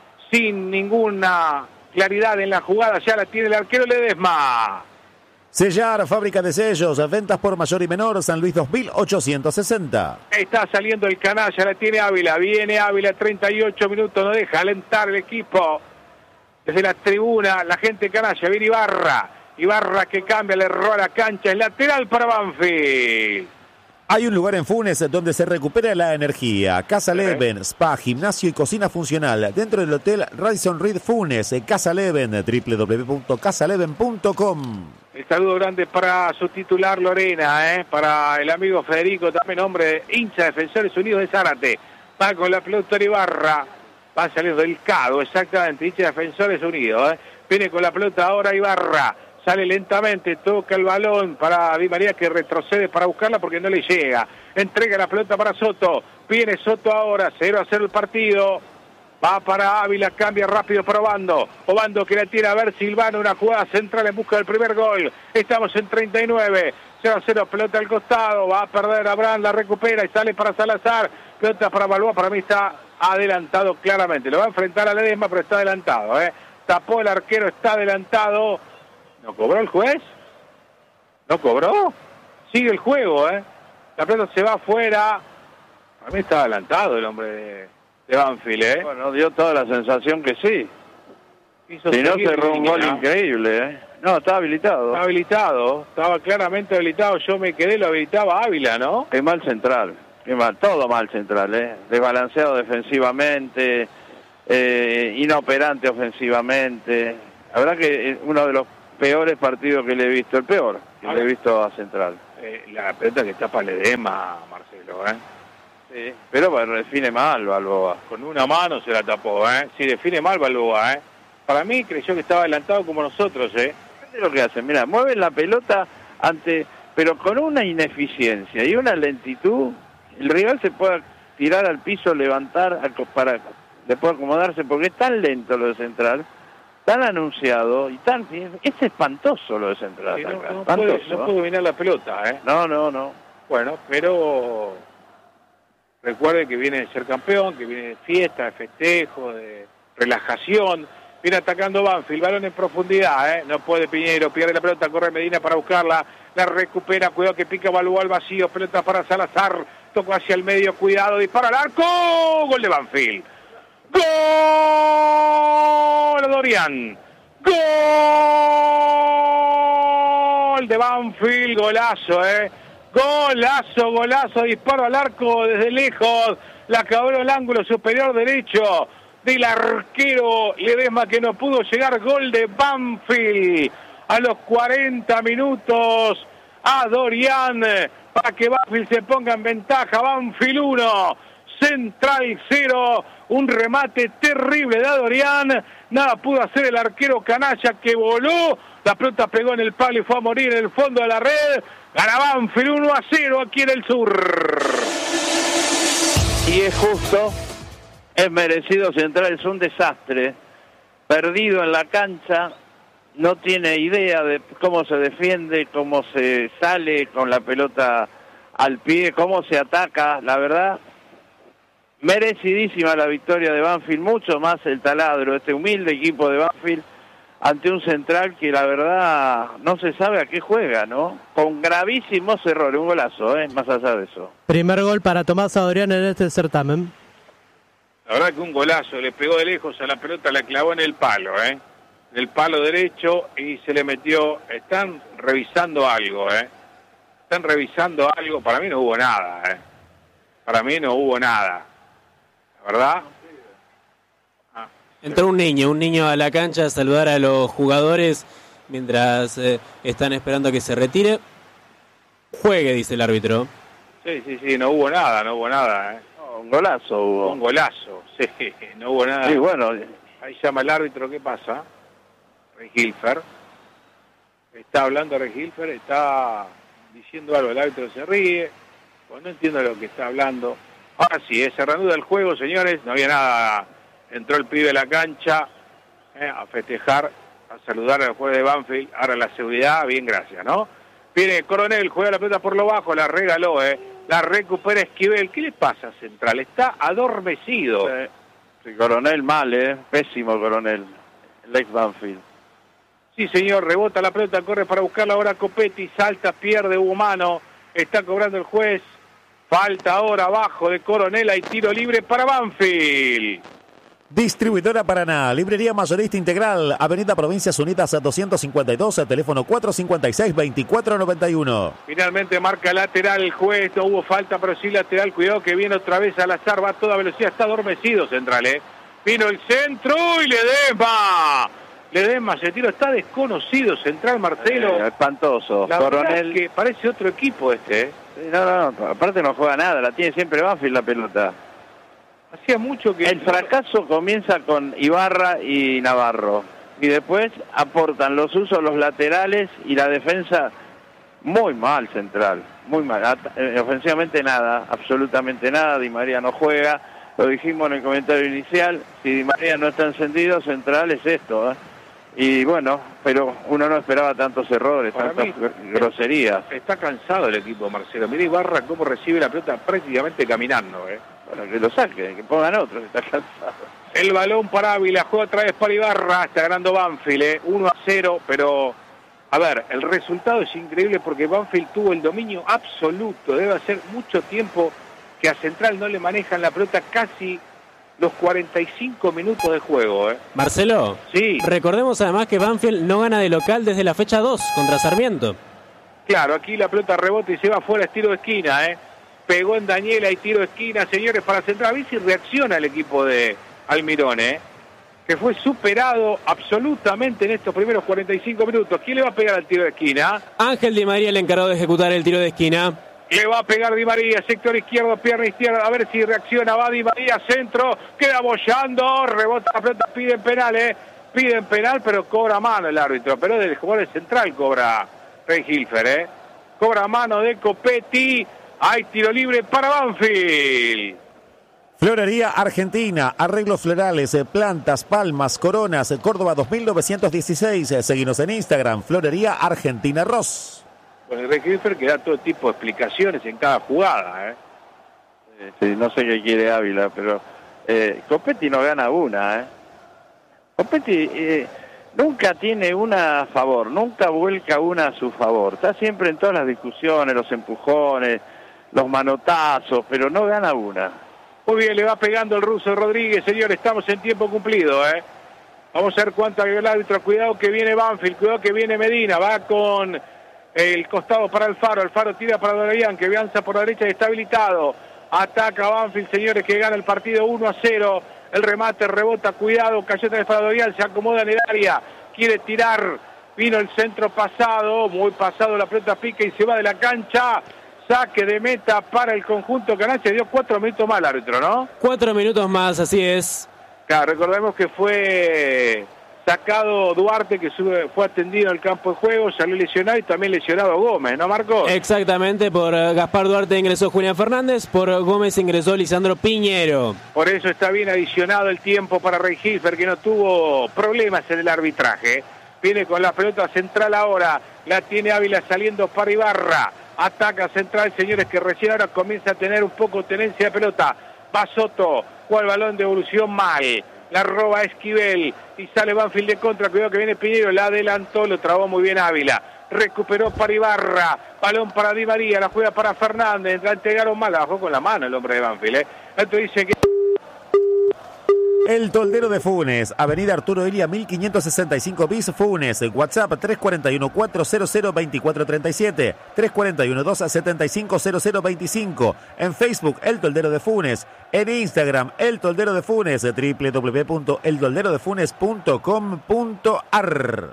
sin ninguna claridad en la jugada, ya la tiene el arquero Ledesma. Sellar, fábrica de sellos, ventas por mayor y menor, San Luis dos mil ochocientos sesenta. Está saliendo el canalla, la tiene Ávila, viene Ávila, treinta y ocho minutos, no deja alentar el equipo. Desde la tribuna, la gente canalla, viene Ibarra, Ibarra que cambia, le roba la cancha, es lateral para Banfield. Hay un lugar en Funes donde se recupera la energía. Casa Leven, spa, gimnasio y cocina funcional. Dentro del hotel Radisson Reed Funes. Casa Leven, doble u doble u doble u punto casa leven punto com. El saludo grande para su titular Lorena, ¿eh? Para el amigo Federico, también hombre hincha Defensores Unidos de Zárate. Va con la pelota Ibarra. Va saliendo del Cado, exactamente, hincha Defensores Unidos. ¿eh? Viene con la pelota ahora Ibarra. Sale lentamente, toca el balón para Di María que retrocede para buscarla porque no le llega. Entrega la pelota para Soto. Viene Soto ahora, cero a cero el partido. Va para Ávila, cambia rápido para Obando. Obando que la tira a ver Silvano, una jugada central en busca del primer gol. Estamos en treinta y nueve. cero a cero, pelota al costado. Va a perder Abraham, la recupera y sale para Salazar. Pelota para Balboa, para mí está adelantado claramente. Lo va a enfrentar a Ledesma, pero está adelantado. ¿eh? Tapó el arquero, está adelantado. ¿No cobró el juez? ¿No cobró? Sigue el juego, ¿eh? La pelota se va afuera. A mí estaba adelantado el hombre de, de Banfield, ¿eh? Bueno, dio toda la sensación que sí. Hizo Si no, seguir cerró un línea. gol increíble, ¿eh? No, estaba habilitado. Estaba habilitado, estaba claramente habilitado. Yo me quedé, lo habilitaba Ávila, ¿no? Qué mal central, qué mal, todo mal central, ¿eh? Desbalanceado defensivamente, eh, inoperante ofensivamente. La verdad que es uno de los peores partidos que le he visto, el peor que le he visto a Central. Eh, la pelota que tapa Ledesma, Marcelo, ¿eh? Sí, pero bueno, define mal Balboa. Con una mano se la tapó, ¿eh? Sí, define mal Balboa, ¿eh? Para mí creyó que estaba adelantado como nosotros, ¿eh? Es lo que hacen, mira, mueven la pelota ante, pero con una ineficiencia y una lentitud, el rival se puede tirar al piso, levantar para después acomodarse, porque es tan lento lo de Central, tan anunciado y tan, es espantoso lo de Central. Sí, no, acá, no, espantoso, puede, no puede dominar la pelota, ¿eh? No, no, no. Bueno, pero recuerde que viene de ser campeón, que viene de fiesta, de festejo, de relajación. Viene atacando Banfield, balón en profundidad, ¿eh? No puede Piñero, pierde la pelota, corre Medina para buscarla, la recupera, cuidado que pica Balboa al vacío, pelota para Salazar, tocó hacia el medio, cuidado, dispara al arco, gol de Banfield. ¡Gol! Dorian. ¡Gol de Banfield! Golazo, ¿eh? Golazo, golazo, disparo al arco desde lejos, la cabró el ángulo superior derecho del arquero Ledesma, que no pudo llegar. Gol de Banfield a los cuarenta minutos a Dorian para que Banfield se ponga en ventaja. Banfield uno, Central cero, un remate terrible de Dorian, nada pudo hacer el arquero canalla, que voló, la pelota pegó en el palo y fue a morir en el fondo de la red. Gana Banfield uno a cero aquí en el sur. Y es justo, es merecido. Central es un desastre, perdido en la cancha, no tiene idea de cómo se defiende, cómo se sale con la pelota al pie, cómo se ataca. La verdad, merecidísima la victoria de Banfield, mucho más el taladro, este humilde equipo de Banfield, ante un Central que la verdad no se sabe a qué juega, ¿no? Con gravísimos errores, un golazo, ¿eh? Más allá de eso. Primer gol para Tomás Adorián en este certamen. La verdad que un golazo, le pegó de lejos a la pelota, la clavó en el palo, ¿eh? En el palo derecho y se le metió. Están revisando algo, ¿eh? Están revisando algo, para mí no hubo nada, ¿eh? Para mí no hubo nada, ¿verdad? Ah. Entró un niño, un niño a la cancha a saludar a los jugadores mientras eh, están esperando a que se retire. Juegue, dice el árbitro. Sí, sí, sí, no hubo nada, no hubo nada, ¿eh? No, un golazo hubo. Un golazo, sí, no hubo nada. Sí, bueno. Ahí llama el árbitro, ¿qué pasa? Regilfer. Está hablando Regilfer, está diciendo algo, el árbitro se ríe, pues no entiendo lo que está hablando. Ahora sí, eh, se reanuda el juego, señores, no había nada, entró el pibe a la cancha eh, a festejar, a saludar al juez de Banfield, ahora la seguridad, bien, gracias, ¿no? Viene Coronel, juega la pelota por lo bajo, la regaló, eh, la recupera Esquivel. ¿Qué le pasa a Central? Está adormecido. Sí, sí, Coronel mal, eh, pésimo Coronel, el ex Banfield. Sí, señor, rebota la pelota, corre para buscarla ahora Copetti, salta, pierde, hubo mano, está cobrando el juez, falta ahora abajo de Coronel, hay tiro libre para Banfield. Distribuidora Paraná, librería mayorista integral, Avenida Provincias Unidas doscientos cincuenta y dos, teléfono cuatro cinco seis, veinticuatro noventa y uno. Finalmente marca lateral el juez, no hubo falta, pero sí lateral, cuidado que viene otra vez al azar, va a toda velocidad, está adormecido Central, ¿eh? Vino el centro y Ledesma. Ledesma, ese tiro está desconocido, Central, Marcelo. Eh, espantoso. La Coronel, que parece otro equipo este, ¿eh? Sí, no, no, no, aparte no juega nada, la tiene siempre Banfield la pelota. Hacía mucho que... El fracaso comienza con Ibarra y Navarro, y después aportan los usos, los laterales y la defensa muy mal Central, muy mal. At- eh, ofensivamente nada, absolutamente nada, Di María no juega, lo dijimos en el comentario inicial, si Di María no está encendido, Central es esto, ¿eh? Y bueno, pero uno no esperaba tantos errores, Para tantas mí, gr- groserías. Está cansado el equipo, Marcelo. Mirá Ibarra cómo recibe la pelota prácticamente caminando, ¿eh? Bueno, que lo saquen, que pongan otros, está cansado. El balón para Ávila, juega otra vez para Ibarra, está ganando Banfield, ¿eh? uno a cero, pero a ver, el resultado es increíble porque Banfield tuvo el dominio absoluto, debe hacer mucho tiempo que a Central no le manejan la pelota casi los cuarenta y cinco minutos de juego. ¿eh? Marcelo, sí. Recordemos además que Banfield no gana de local desde la fecha dos contra Sarmiento. Claro, aquí la pelota rebota y se va fuera, es tiro de esquina. ¿eh? Pegó en Daniela y tiro de esquina, señores, para Central. A ver si reacciona el equipo de Almirón, ¿eh? que fue superado absolutamente en estos primeros cuarenta y cinco minutos. ¿Quién le va a pegar al tiro de esquina? Ángel Di María, el encargado de ejecutar el tiro de esquina. Le va a pegar Di María, sector izquierdo, pierna izquierda, a ver si reacciona, va Di María, centro, queda bollando, rebota la pelota, piden penal, ¿eh? Piden penal, pero cobra mano el árbitro, pero del jugador de Central cobra Rey Hilfer, ¿eh? Cobra mano de Copetti, hay tiro libre para Banfield. Florería Argentina, arreglos florales, plantas, palmas, coronas, Córdoba dos mil novecientos dieciséis. Seguinos en Instagram, Florería Argentina Ross. Con el Rey Hilfer que da todo tipo de explicaciones en cada jugada. ¿eh? Sí, no sé qué quiere Ávila, pero eh, Copetti no gana una. ¿eh? Copetti eh, nunca tiene una a favor, nunca vuelca una a su favor. Está siempre en todas las discusiones, los empujones, los manotazos, pero no gana una. Muy bien, le va pegando el ruso Rodríguez, señor, estamos en tiempo cumplido. ¿eh? Vamos a ver cuánto hay el árbitro. Cuidado que viene Banfield, cuidado que viene Medina, va con el costado para Alfaro, Alfaro tira para Dorian, que avanza por la derecha y está habilitado. Ataca Banfield, señores, que gana el partido uno a cero. El remate, rebota, cuidado, cayó otra vez para Dorian, se acomoda en el área, quiere tirar, vino el centro pasado, muy pasado, la pelota pica y se va de la cancha. Saque de meta para el conjunto canalla, dio cuatro minutos más el árbitro, ¿no? Cuatro minutos más, así es. Claro, recordemos que fue sacado Duarte, que sube, fue atendido al campo de juego, salió lesionado y también lesionado Gómez, ¿no, Marcos? Exactamente, por Gaspar Duarte ingresó Julián Fernández, por Gómez ingresó Lisandro Piñero. Por eso está bien adicionado el tiempo para Rey Hilfer, que no tuvo problemas en el arbitraje. Viene con la pelota Central ahora, la tiene Ávila saliendo para Ibarra. Ataca Central, señores, que recién ahora comienza a tener un poco tenencia de pelota. Va Soto, juega el balón de evolución mal. La roba Esquivel y sale Banfield de contra. Cuidado que viene Piñero, la adelantó, lo trabó muy bien Ávila. Recuperó para Ibarra, balón para Di María, la juega para Fernández. La entregaron mal, la bajó con la mano el hombre de Banfield. ¿eh? Esto dice que... El Toldero de Funes, Avenida Arturo Elia mil quinientos sesenta y cinco bis, Funes, WhatsApp tres cuatro uno, cuatro cero cero, dos cuatro tres siete, tres cuatro uno, dos siete cinco, cero cero dos cinco, en Facebook El Toldero de Funes, en Instagram El Toldero de Funes, w w w punto el toldero de funes punto com punto a r.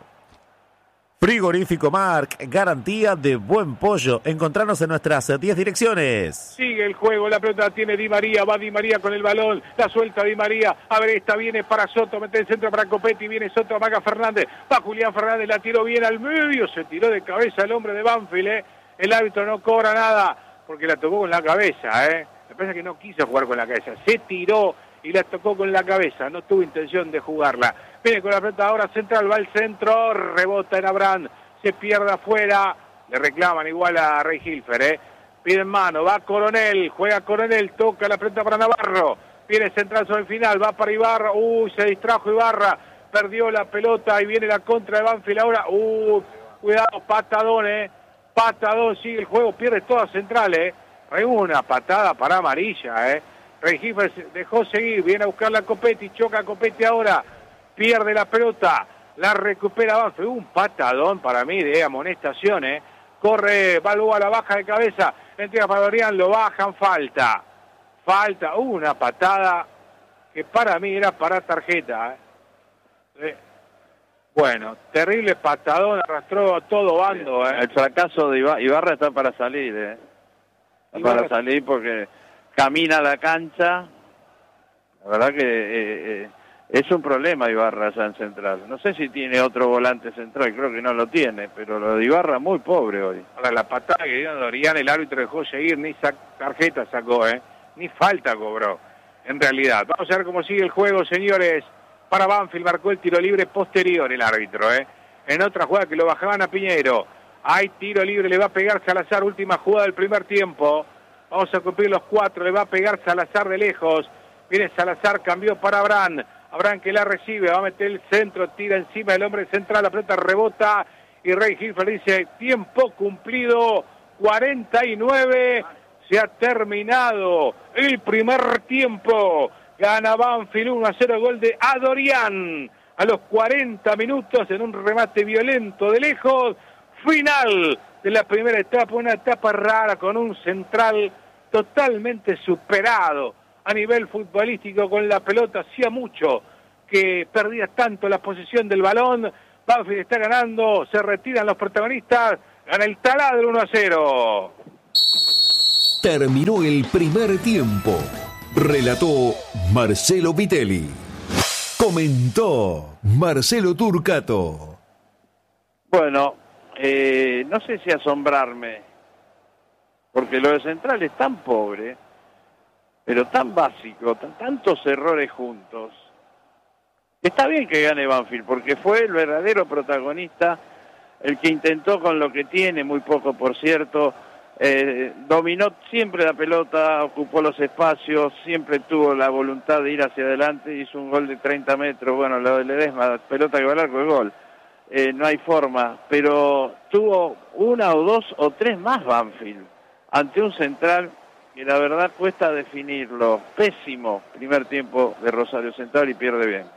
Frigorífico Marc, garantía de buen pollo. Encontrarnos en nuestras diez direcciones. Sigue el juego, la pelota tiene Di María, va Di María con el balón, la suelta Di María, a ver, esta viene para Soto, mete el centro para Copetti, viene Soto, amaga Fernández, va Julián Fernández, la tiró bien al medio, se tiró de cabeza el hombre de Banfield, ¿eh? El árbitro no cobra nada, porque la tocó con la cabeza, ¿eh? Me parece que no quiso jugar con la cabeza, se tiró y la tocó con la cabeza, no tuvo intención de jugarla. Viene con la pelota ahora Central, va al centro, rebota en Abraham, se pierde afuera, le reclaman igual a Rey Hilfer, ¿eh? Piden mano, va Coronel, juega Coronel, toca la pelota para Navarro, viene Central sobre el final, va para Ibarra, uy, se distrajo Ibarra, perdió la pelota y viene la contra de Banfield ahora, uy, cuidado, patadón, ¿eh? Patadón, sigue el juego, pierde toda Central, ¿eh? Hay una patada para amarilla, ¿eh? Rey Hilfer dejó seguir, viene a buscar la Copetti, choca a Copetti ahora, pierde la pelota, la recupera Banfield, un patadón para mí de amonestación, ¿eh? Corre Balboa a la baja de cabeza, entrega para Dorian, lo bajan, falta, falta, una patada que para mí era para tarjeta, ¿eh? Eh, bueno, terrible patadón, arrastró a todo bando, ¿eh? El fracaso de Ibarra, Ibarra está para salir, ¿eh? Está Ibarra... para salir porque camina a la cancha, la verdad que eh, eh, es un problema Ibarra allá en Central. No sé si tiene otro volante central, creo que no lo tiene, pero lo de Ibarra muy pobre hoy. Ahora la patada que dio Dorian, el árbitro dejó seguir, ni sac tarjeta sacó, ¿eh? Ni falta cobró, en realidad. Vamos a ver cómo sigue el juego, señores. Para Banfield marcó el tiro libre posterior el árbitro, ¿eh? En otra jugada que lo bajaban a Piñero. Hay tiro libre, le va a pegar Salazar, última jugada del primer tiempo. Vamos a cumplir los cuatro, le va a pegar Salazar de lejos. Viene Salazar, cambió para Abraham. Abraham que la recibe, va a meter el centro, tira encima del hombre central, la pelota rebota. Y Rey Hilfer dice, tiempo cumplido, cuarenta y nueve Se ha terminado el primer tiempo. Gana Banfield uno a cero, gol de Adorián a los cuarenta minutos en un remate violento de lejos. Final de la primera etapa, una etapa rara con un central totalmente superado a nivel futbolístico con la pelota. Hacía mucho que perdía tanto la posesión del balón. Banfield está ganando, se retiran los protagonistas, gana el Taladro uno a cero. Terminó el primer tiempo. Relató Marcelo Vitelli. Comentó Marcelo Turcato. Bueno, eh, no sé si asombrarme, porque lo de Central es tan pobre, pero tan básico, t- tantos errores juntos. Está bien que gane Banfield, porque fue el verdadero protagonista, el que intentó con lo que tiene, muy poco por cierto, eh, dominó siempre la pelota, ocupó los espacios, siempre tuvo la voluntad de ir hacia adelante, hizo un gol de treinta metros, bueno, lo de Ledesma, pelota que va al arco, el gol. Eh, no hay forma, pero tuvo una o dos o tres más Banfield, ante un Central que la verdad cuesta definirlo. Pésimo primer tiempo de Rosario Central y pierde bien.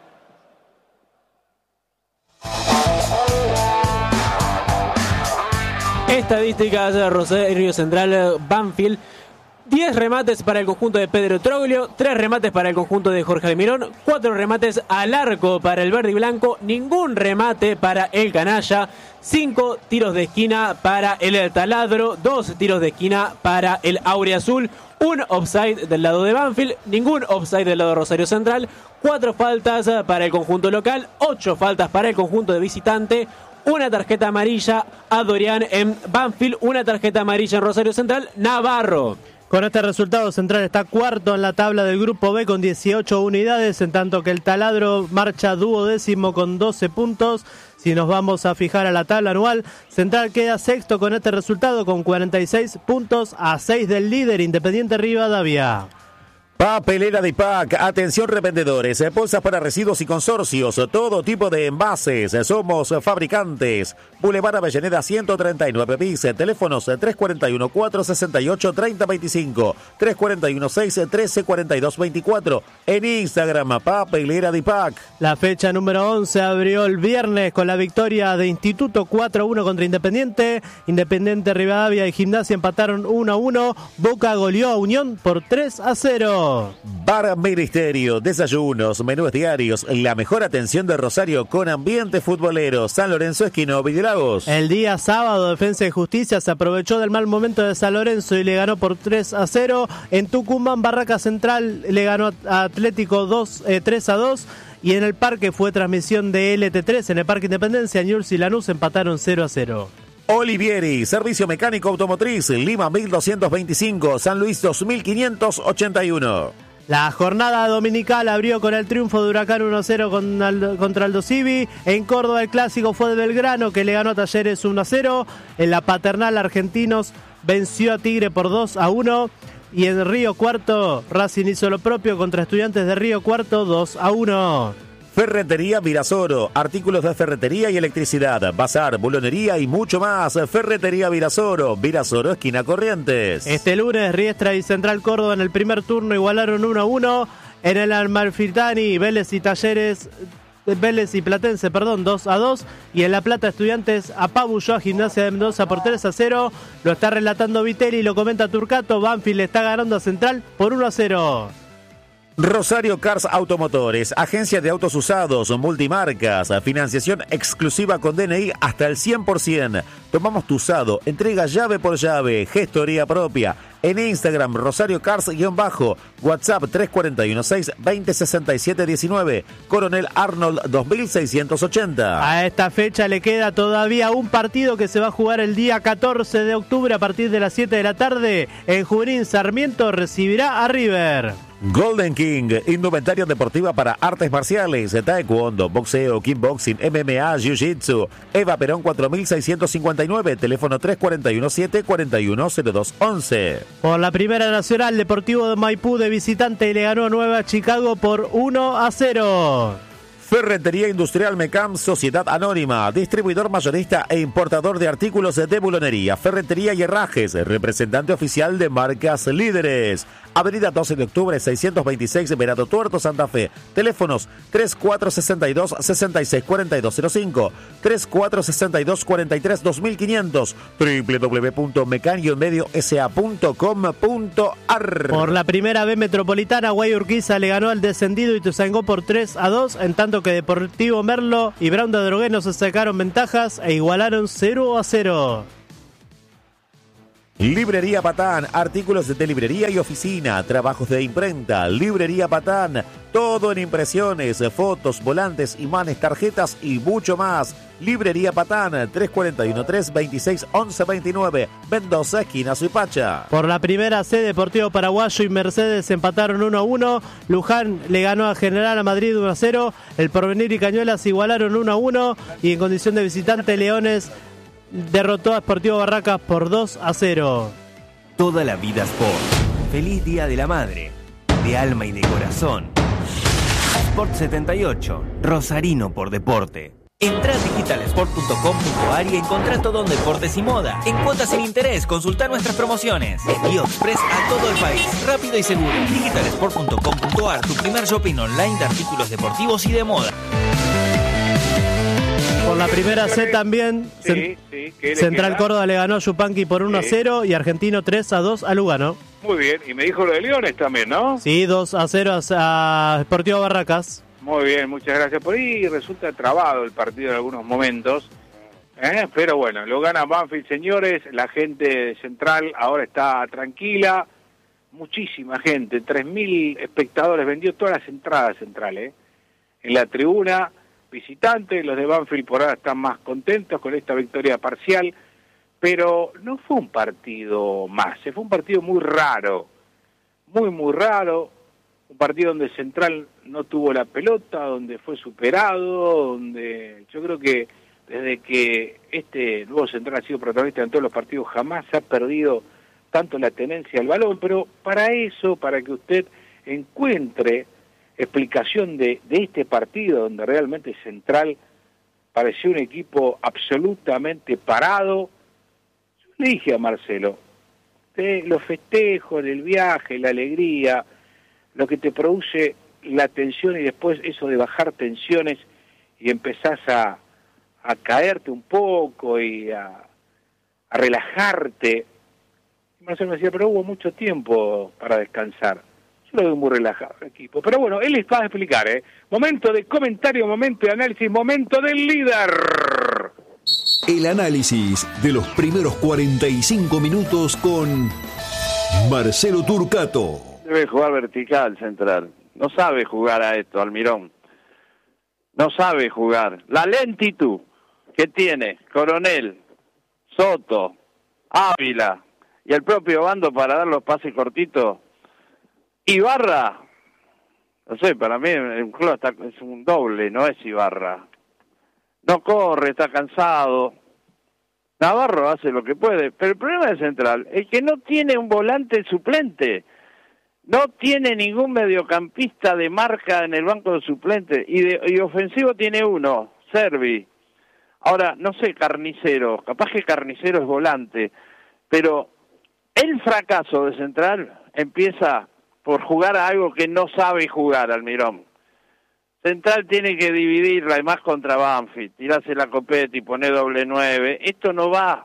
Estadísticas de Rosario Central Banfield: diez remates para el conjunto de Pedro Troglio, tres remates para el conjunto de Jorge Almirón, cuatro remates al arco para el verde y blanco, ningún remate para el canalla, cinco tiros de esquina para el Taladro, dos tiros de esquina para el Auriazul, un offside del lado de Banfield, ningún offside del lado de Rosario Central, cuatro faltas para el conjunto local, ocho faltas para el conjunto de visitante, una tarjeta amarilla a Dorian en Banfield, una tarjeta amarilla en Rosario Central. Navarro. Con este resultado, Central está cuarto en la tabla del Grupo B con dieciocho unidades, en tanto que el Taladro marcha duodécimo con doce puntos. Si nos vamos a fijar a la tabla anual, Central queda sexto con este resultado con cuarenta y seis puntos a seis del líder Independiente Rivadavia. Papelera de I P A C, atención revendedores, bolsas para residuos y consorcios, todo tipo de envases, somos fabricantes. Boulevard Avellaneda ciento treinta y nueve bis, teléfonos tres cuatro uno, cuatro seis ocho, tres cero dos cinco, tres cuatro uno, seis uno tres, cuatro dos dos cuatro, en Instagram, Papelera de I P A C. La fecha número once abrió el viernes con la victoria de Instituto cuatro a uno contra Independiente. Independiente Rivadavia y Gimnasia empataron uno a uno. Boca goleó a Unión por tres a cero. Bar Ministerio, desayunos, menús diarios, la mejor atención de Rosario con ambiente futbolero. San Lorenzo, esquina Villalagos. El día sábado, Defensa y Justicia se aprovechó del mal momento de San Lorenzo y le ganó por tres a cero. En Tucumán, Barraca Central le ganó a Atlético dos, eh, tres a dos. Y en el Parque fue transmisión de L T tres. En el Parque Independencia, Newell's y Lanús empataron cero a cero. Olivieri, servicio mecánico automotriz, Lima mil doscientos veinticinco, San Luis dos mil quinientos ochenta y uno. La jornada dominical abrió con el triunfo de Huracán uno a cero con Aldo, contra Aldo Civi. En Córdoba el clásico fue de Belgrano, que le ganó a Talleres uno a cero. En la Paternal, Argentinos venció a Tigre por dos a uno. Y en Río Cuarto, Racing hizo lo propio contra Estudiantes de Río Cuarto dos a uno. Ferretería Virasoro, artículos de ferretería y electricidad, bazar, bulonería y mucho más. Ferretería Virasoro, Virasoro, esquina Corrientes. Este lunes, Riestra y Central Córdoba en el primer turno igualaron uno a uno. En el Amalfitani, Vélez y Talleres, Vélez y Platense, perdón, dos a dos. Y en La Plata, Estudiantes apabulló a Gimnasia de Mendoza por tres a cero. Lo está relatando Vitelli y lo comenta Turcato. Banfield está ganando a Central por uno a cero. Rosario Cars Automotores, agencia de autos usados, multimarcas, financiación exclusiva con D N I hasta el cien por ciento. Tomamos tu usado, entrega llave por llave, gestoría propia. En Instagram, Rosario Cars-bajo, WhatsApp tres cuatro uno seis, veinte sesenta y siete diecinueve, Coronel Arnold dos mil seiscientos ochenta. A esta fecha le queda todavía un partido que se va a jugar el día catorce de octubre a partir de las siete de la tarde. En Junín, Sarmiento recibirá a River. Golden King, indumentaria deportiva para artes marciales, taekwondo, boxeo, kickboxing, M M A, jiu-jitsu. Eva Perón cuatro mil seiscientos cincuenta y nueve, teléfono tres cuatro uno siete, cuatro uno cero dos once. Por la Primera Nacional, Deportivo de Maipú de visitante le ganó a Nueva Chicago por uno a cero. Ferretería Industrial Mecam, Sociedad Anónima, distribuidor mayorista e importador de artículos de bulonería, ferretería y herrajes, representante oficial de marcas líderes. Avenida doce de octubre, seiscientos veintiséis, Venado Tuerto, Santa Fe. Teléfonos tres cuatro seis dos, seis seis cuatro dos cero cinco, tres cuatro seis dos, cuatro tres, dos mil quinientos, doble u doble u doble u punto mecan medio s a punto com punto a r. Por la primera B metropolitana, Guayurquiza le ganó al descendido Ituzaingó por tres a dos, en tanto que Deportivo Merlo y Brown de Drogueno se sacaron ventajas e igualaron cero a cero. Librería Patán, artículos de librería y oficina, trabajos de imprenta. Librería Patán, todo en impresiones, fotos, volantes, imanes, tarjetas y mucho más. Librería Patán, tres cuatro uno, tres veintiséis, once veintinueve, Mendoza, esquina Suipacha. Por la primera C, Deportivo Paraguayo y Mercedes empataron uno a uno. Luján le ganó a General a Madrid uno a cero. El Porvenir y Cañuelas igualaron uno a uno. Y en condición de visitante, Leones derrotó a Sportivo Barracas por dos a cero. Toda la vida Sport. Feliz Día de la Madre. De alma y de corazón. Sport setenta y ocho. Rosarino por deporte. Entrá a digital sport punto com punto a r y encontrá todo en deportes y moda. En cuotas sin interés, consultá nuestras promociones. Envío express a todo el país. Rápido y seguro. digital sport punto com punto a r, tu primer shopping online de artículos deportivos y de moda. Por la primera C también, Sí, sí, ¿qué le Central queda? Córdoba le ganó a Yupanqui por uno a Sí. cero y Argentino tres a dos a Lugano. Muy bien, y me dijo lo de Leones también, ¿no? Sí, dos a cero a Sportivo Barracas. Muy bien, muchas gracias. Por ahí resulta trabado el partido en algunos momentos, ¿eh? Pero bueno, lo gana Banfield, señores. La gente de Central ahora está tranquila. Muchísima gente, tres mil espectadores, vendió todas las entradas Central, ¿eh? En la tribuna visitante, los de Banfield por ahora están más contentos con esta victoria parcial, pero no fue un partido más, fue un partido muy raro, muy muy raro, un partido donde Central no tuvo la pelota, donde fue superado, donde yo creo que desde que este nuevo Central ha sido protagonista en todos los partidos jamás se ha perdido tanto la tenencia al balón, pero para eso, para que usted encuentre explicación de, de este partido donde realmente Central pareció un equipo absolutamente parado, yo le dije a Marcelo, de los festejos, el viaje, la alegría, lo que te produce la tensión y después eso de bajar tensiones y empezás a, a caerte un poco y a, a relajarte. Y Marcelo me decía, pero hubo mucho tiempo para descansar. Yo lo veo muy relajado el equipo. Pero bueno, él les va a explicar, ¿eh? Momento de comentario, momento de análisis, momento del líder. El análisis de los primeros cuarenta y cinco minutos con Marcelo Turcato. Debe jugar vertical Central. No sabe jugar a esto, Almirón. No sabe jugar. La lentitud que tiene Coronel, Soto, Ávila y el propio Bando para dar los pases cortitos. Ibarra, no sé, para mí el club está, es un doble, no es Ibarra. No corre, está cansado. Navarro hace lo que puede, pero el problema de Central es que no tiene un volante suplente. No tiene ningún mediocampista de marca en el banco de suplentes. Y, de, y ofensivo tiene uno, Servi. Ahora, no sé, Carnicero. Capaz que Carnicero es volante. Pero el fracaso de Central empieza por jugar a algo que no sabe jugar, Almirón. Central tiene que dividirla, además contra Banfield. Tirarse la copeta y poner doble nueve. Esto no va.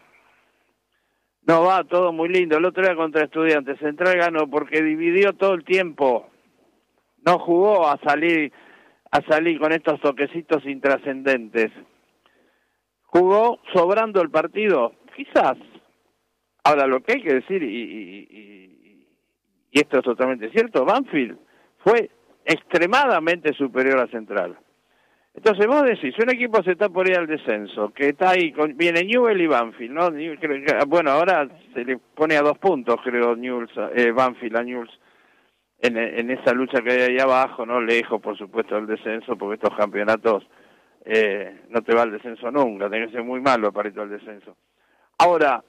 No va, todo muy lindo. El otro día contra Estudiantes, Central ganó porque dividió todo el tiempo. No jugó a salir a salir con estos toquecitos intrascendentes. Jugó sobrando el partido, quizás. Ahora, lo que hay que decir, y, y, y, y esto es totalmente cierto, Banfield fue extremadamente superior a Central. Entonces vos decís, un equipo se está por ir al descenso, que está ahí, con, viene Newell y Banfield, ¿no? Bueno, ahora se le pone a dos puntos, creo, Newell's, eh, Banfield a Newell's, en, en esa lucha que hay ahí abajo, ¿no? Lejos, por supuesto, del descenso, porque estos campeonatos eh, no te va al descenso nunca, tenés que ser muy malo para ir al descenso. Ahora,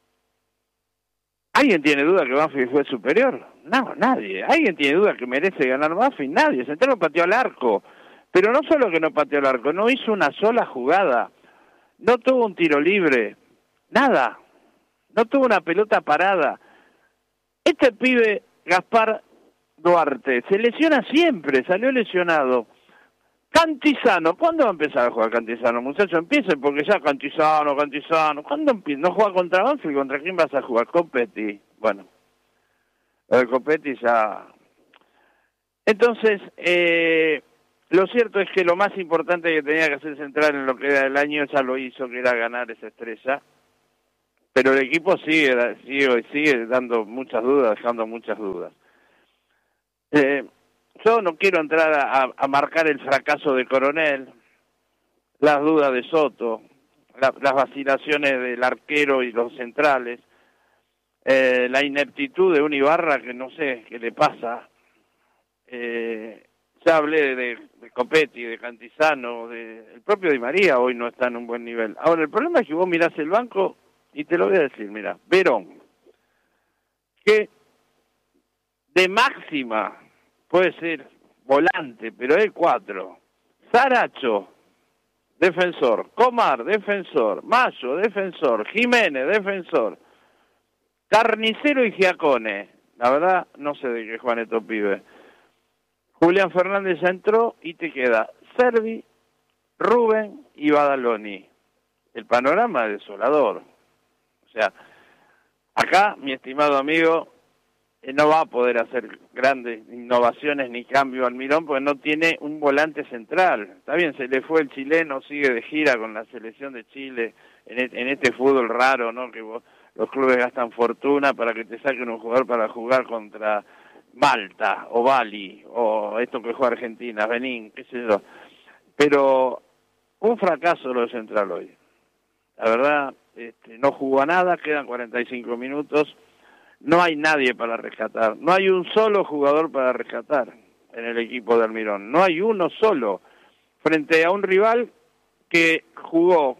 ¿alguien tiene duda que Banfield fue superior? No, nadie. ¿Alguien tiene duda que merece ganar Banfield? Nadie. Central no pateó al arco. Pero no solo que no pateó el arco, no hizo una sola jugada, no tuvo un tiro libre, nada, no tuvo una pelota parada. Este pibe, Gaspar Duarte, se lesiona siempre, salió lesionado. Cantizano, ¿cuándo va a empezar a jugar Cantizano, muchachos? Empiecen, porque ya Cantizano, Cantizano, ¿cuándo empieza? ¿No juega contra Banfield? ¿Contra quién vas a jugar? Copetti. Bueno, el Copetti ya... Entonces, eh, lo cierto es que lo más importante que tenía que hacer Central en lo que era el año ya lo hizo, que era ganar esa estrella. Pero el equipo sigue, sigue, sigue dando muchas dudas, dejando muchas dudas. Eh, yo no quiero entrar a, a marcar el fracaso de Coronel, las dudas de Soto, la, las vacilaciones del arquero y los centrales, eh, la ineptitud de un Ibarra que no sé qué le pasa. Eh, ya hablé de, de Copetti, de Cantizano, de, el propio Di María hoy no está en un buen nivel. Ahora, el problema es que vos mirás el banco y te lo voy a decir, mira, Verón, que de máxima puede ser volante, pero es cuatro. Saracho, defensor. Comar, defensor. Mayo, defensor. Jiménez, defensor. Carnicero y Giacone. La verdad, no sé de qué juegan estos pibes. Julián Fernández ya entró y te queda Servi, Rubén y Badaloni. El panorama es desolador. O sea, acá, mi estimado amigo, no va a poder hacer grandes innovaciones ni cambios Almirón porque no tiene un volante central. Está bien, se le fue el chileno, sigue de gira con la selección de Chile en, en este fútbol raro, ¿no? Que vos, los clubes gastan fortuna para que te saquen un jugador para jugar contra Malta o Bali o esto que juega Argentina, Benín, qué sé yo. Pero un fracaso lo de Central hoy. La verdad, este, no jugó a nada, quedan cuarenta y cinco minutos. No hay nadie para rescatar, no hay un solo jugador para rescatar en el equipo de Almirón, no hay uno solo, frente a un rival que jugó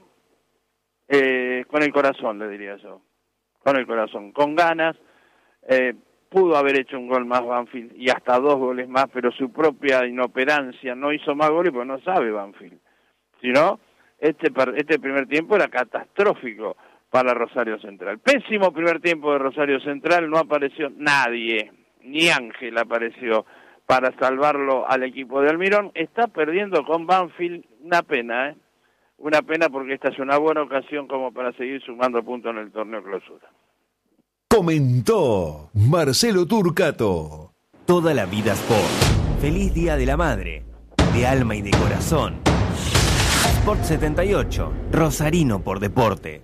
eh, con el corazón, le diría yo, con el corazón, con ganas, eh, pudo haber hecho un gol más Banfield y hasta dos goles más, pero su propia inoperancia no hizo más goles porque no sabe Banfield, sino este, este primer tiempo era catastrófico para Rosario Central. Pésimo primer tiempo de Rosario Central, no apareció nadie, ni Ángel apareció para salvarlo al equipo de Almirón. Está perdiendo con Banfield, una pena, ¿eh? Una pena porque esta es una buena ocasión como para seguir sumando puntos en el torneo clausura. Comentó Marcelo Turcato. Toda la vida Sport. Feliz Día de la Madre, de alma y de corazón. Sport setenta y ocho, Rosarino por deporte.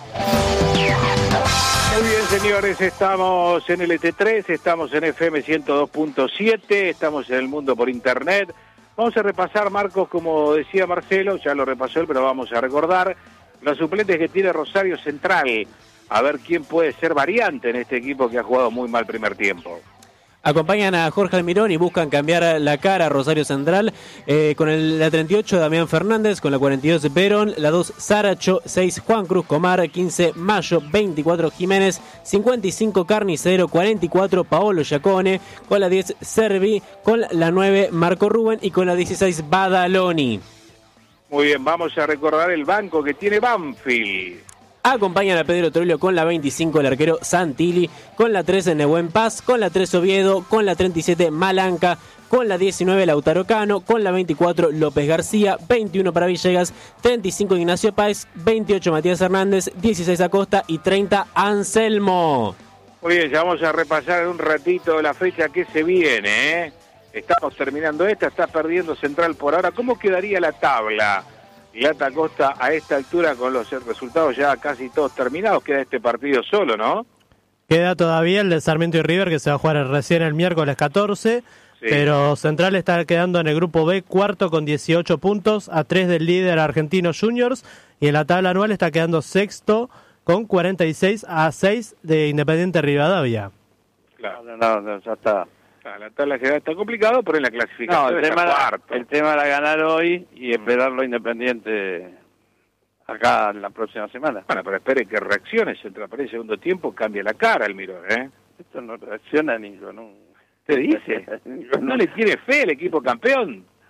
Muy bien, señores, estamos en el E T tres, estamos en F M ciento dos punto siete, estamos en el mundo por internet. Vamos a repasar, Marcos, como decía Marcelo, ya lo repasó él, pero vamos a recordar los suplentes que tiene Rosario Central. A ver quién puede ser variante en este equipo que ha jugado muy mal primer tiempo. Acompañan a Jorge Almirón y buscan cambiar la cara a Rosario Central, eh, con el, la treinta y ocho Damián Fernández, con la cuarenta y dos Verón, la dos Saracho, seis Juan Cruz Comar, quince Mayo, veinticuatro Jiménez, cincuenta y cinco Carnicero, cuarenta y cuatro Paolo Giacone, con la diez Servi, con la nueve Marco Rubén y con la dieciséis Badaloni. Muy bien, vamos a recordar el banco que tiene Banfield. Acompañan a Pedro Troglio con la veinticinco el arquero Santilli, con la trece Nehuen Paz, con la tres Oviedo, con la treinta y siete Malanca, con la diecinueve Lautaro Cano, con la veinticuatro López García, veintiuno para Villegas, treinta y cinco Ignacio Páez, veintiocho Matías Hernández, dieciséis Acosta y treinta Anselmo. Muy bien, ya vamos a repasar en un ratito la fecha que se viene, ¿eh? Estamos terminando esta, está perdiendo Central por ahora. ¿Cómo quedaría la tabla? Lata Costa a esta altura con los resultados ya casi todos terminados, queda este partido solo, ¿no? Queda todavía el de Sarmiento y River que se va a jugar recién el miércoles catorce, sí. Pero Central está quedando en el grupo B cuarto con dieciocho puntos, a tres del líder argentino Juniors, y en la tabla anual está quedando sexto con cuarenta y seis a seis de Independiente Rivadavia. Claro, no, no, no, ya está. La tabla general está complicado, pero en la clasificación no, el tema, era el tema era ganar hoy y esperarlo Independiente acá la próxima semana. Bueno, pero espere que reaccione, Central para el segundo tiempo, cambia la cara el Mirón, ¿eh? Esto no reacciona ni con un... ¿Te dice? ¿No le tiene fe el equipo campeón?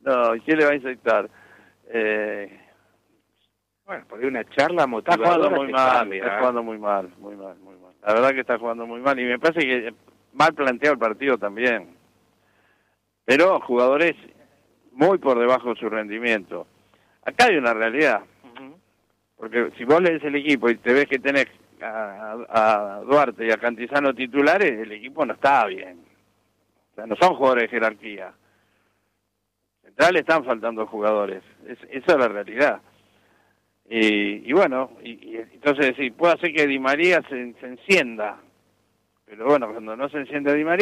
No, ¿quién le va a inyectar? Eh, Bueno, porque una charla está motivadora. jugando muy te mal, cambia, está ¿eh? jugando muy mal, muy mal, muy mal. La verdad que está jugando muy mal y me parece que mal planteado el partido también. Pero jugadores muy por debajo de su rendimiento. Acá hay una realidad. Porque si vos lees el equipo y te ves que tenés a, a Duarte y a Cantizano titulares, el equipo no está bien. O sea, no son jugadores de jerarquía. Central están faltando jugadores. Es, esa es la realidad. Y, y bueno, y, y entonces sí, puede hacer que Di María se, se encienda. Pero bueno, cuando no se enciende Di María,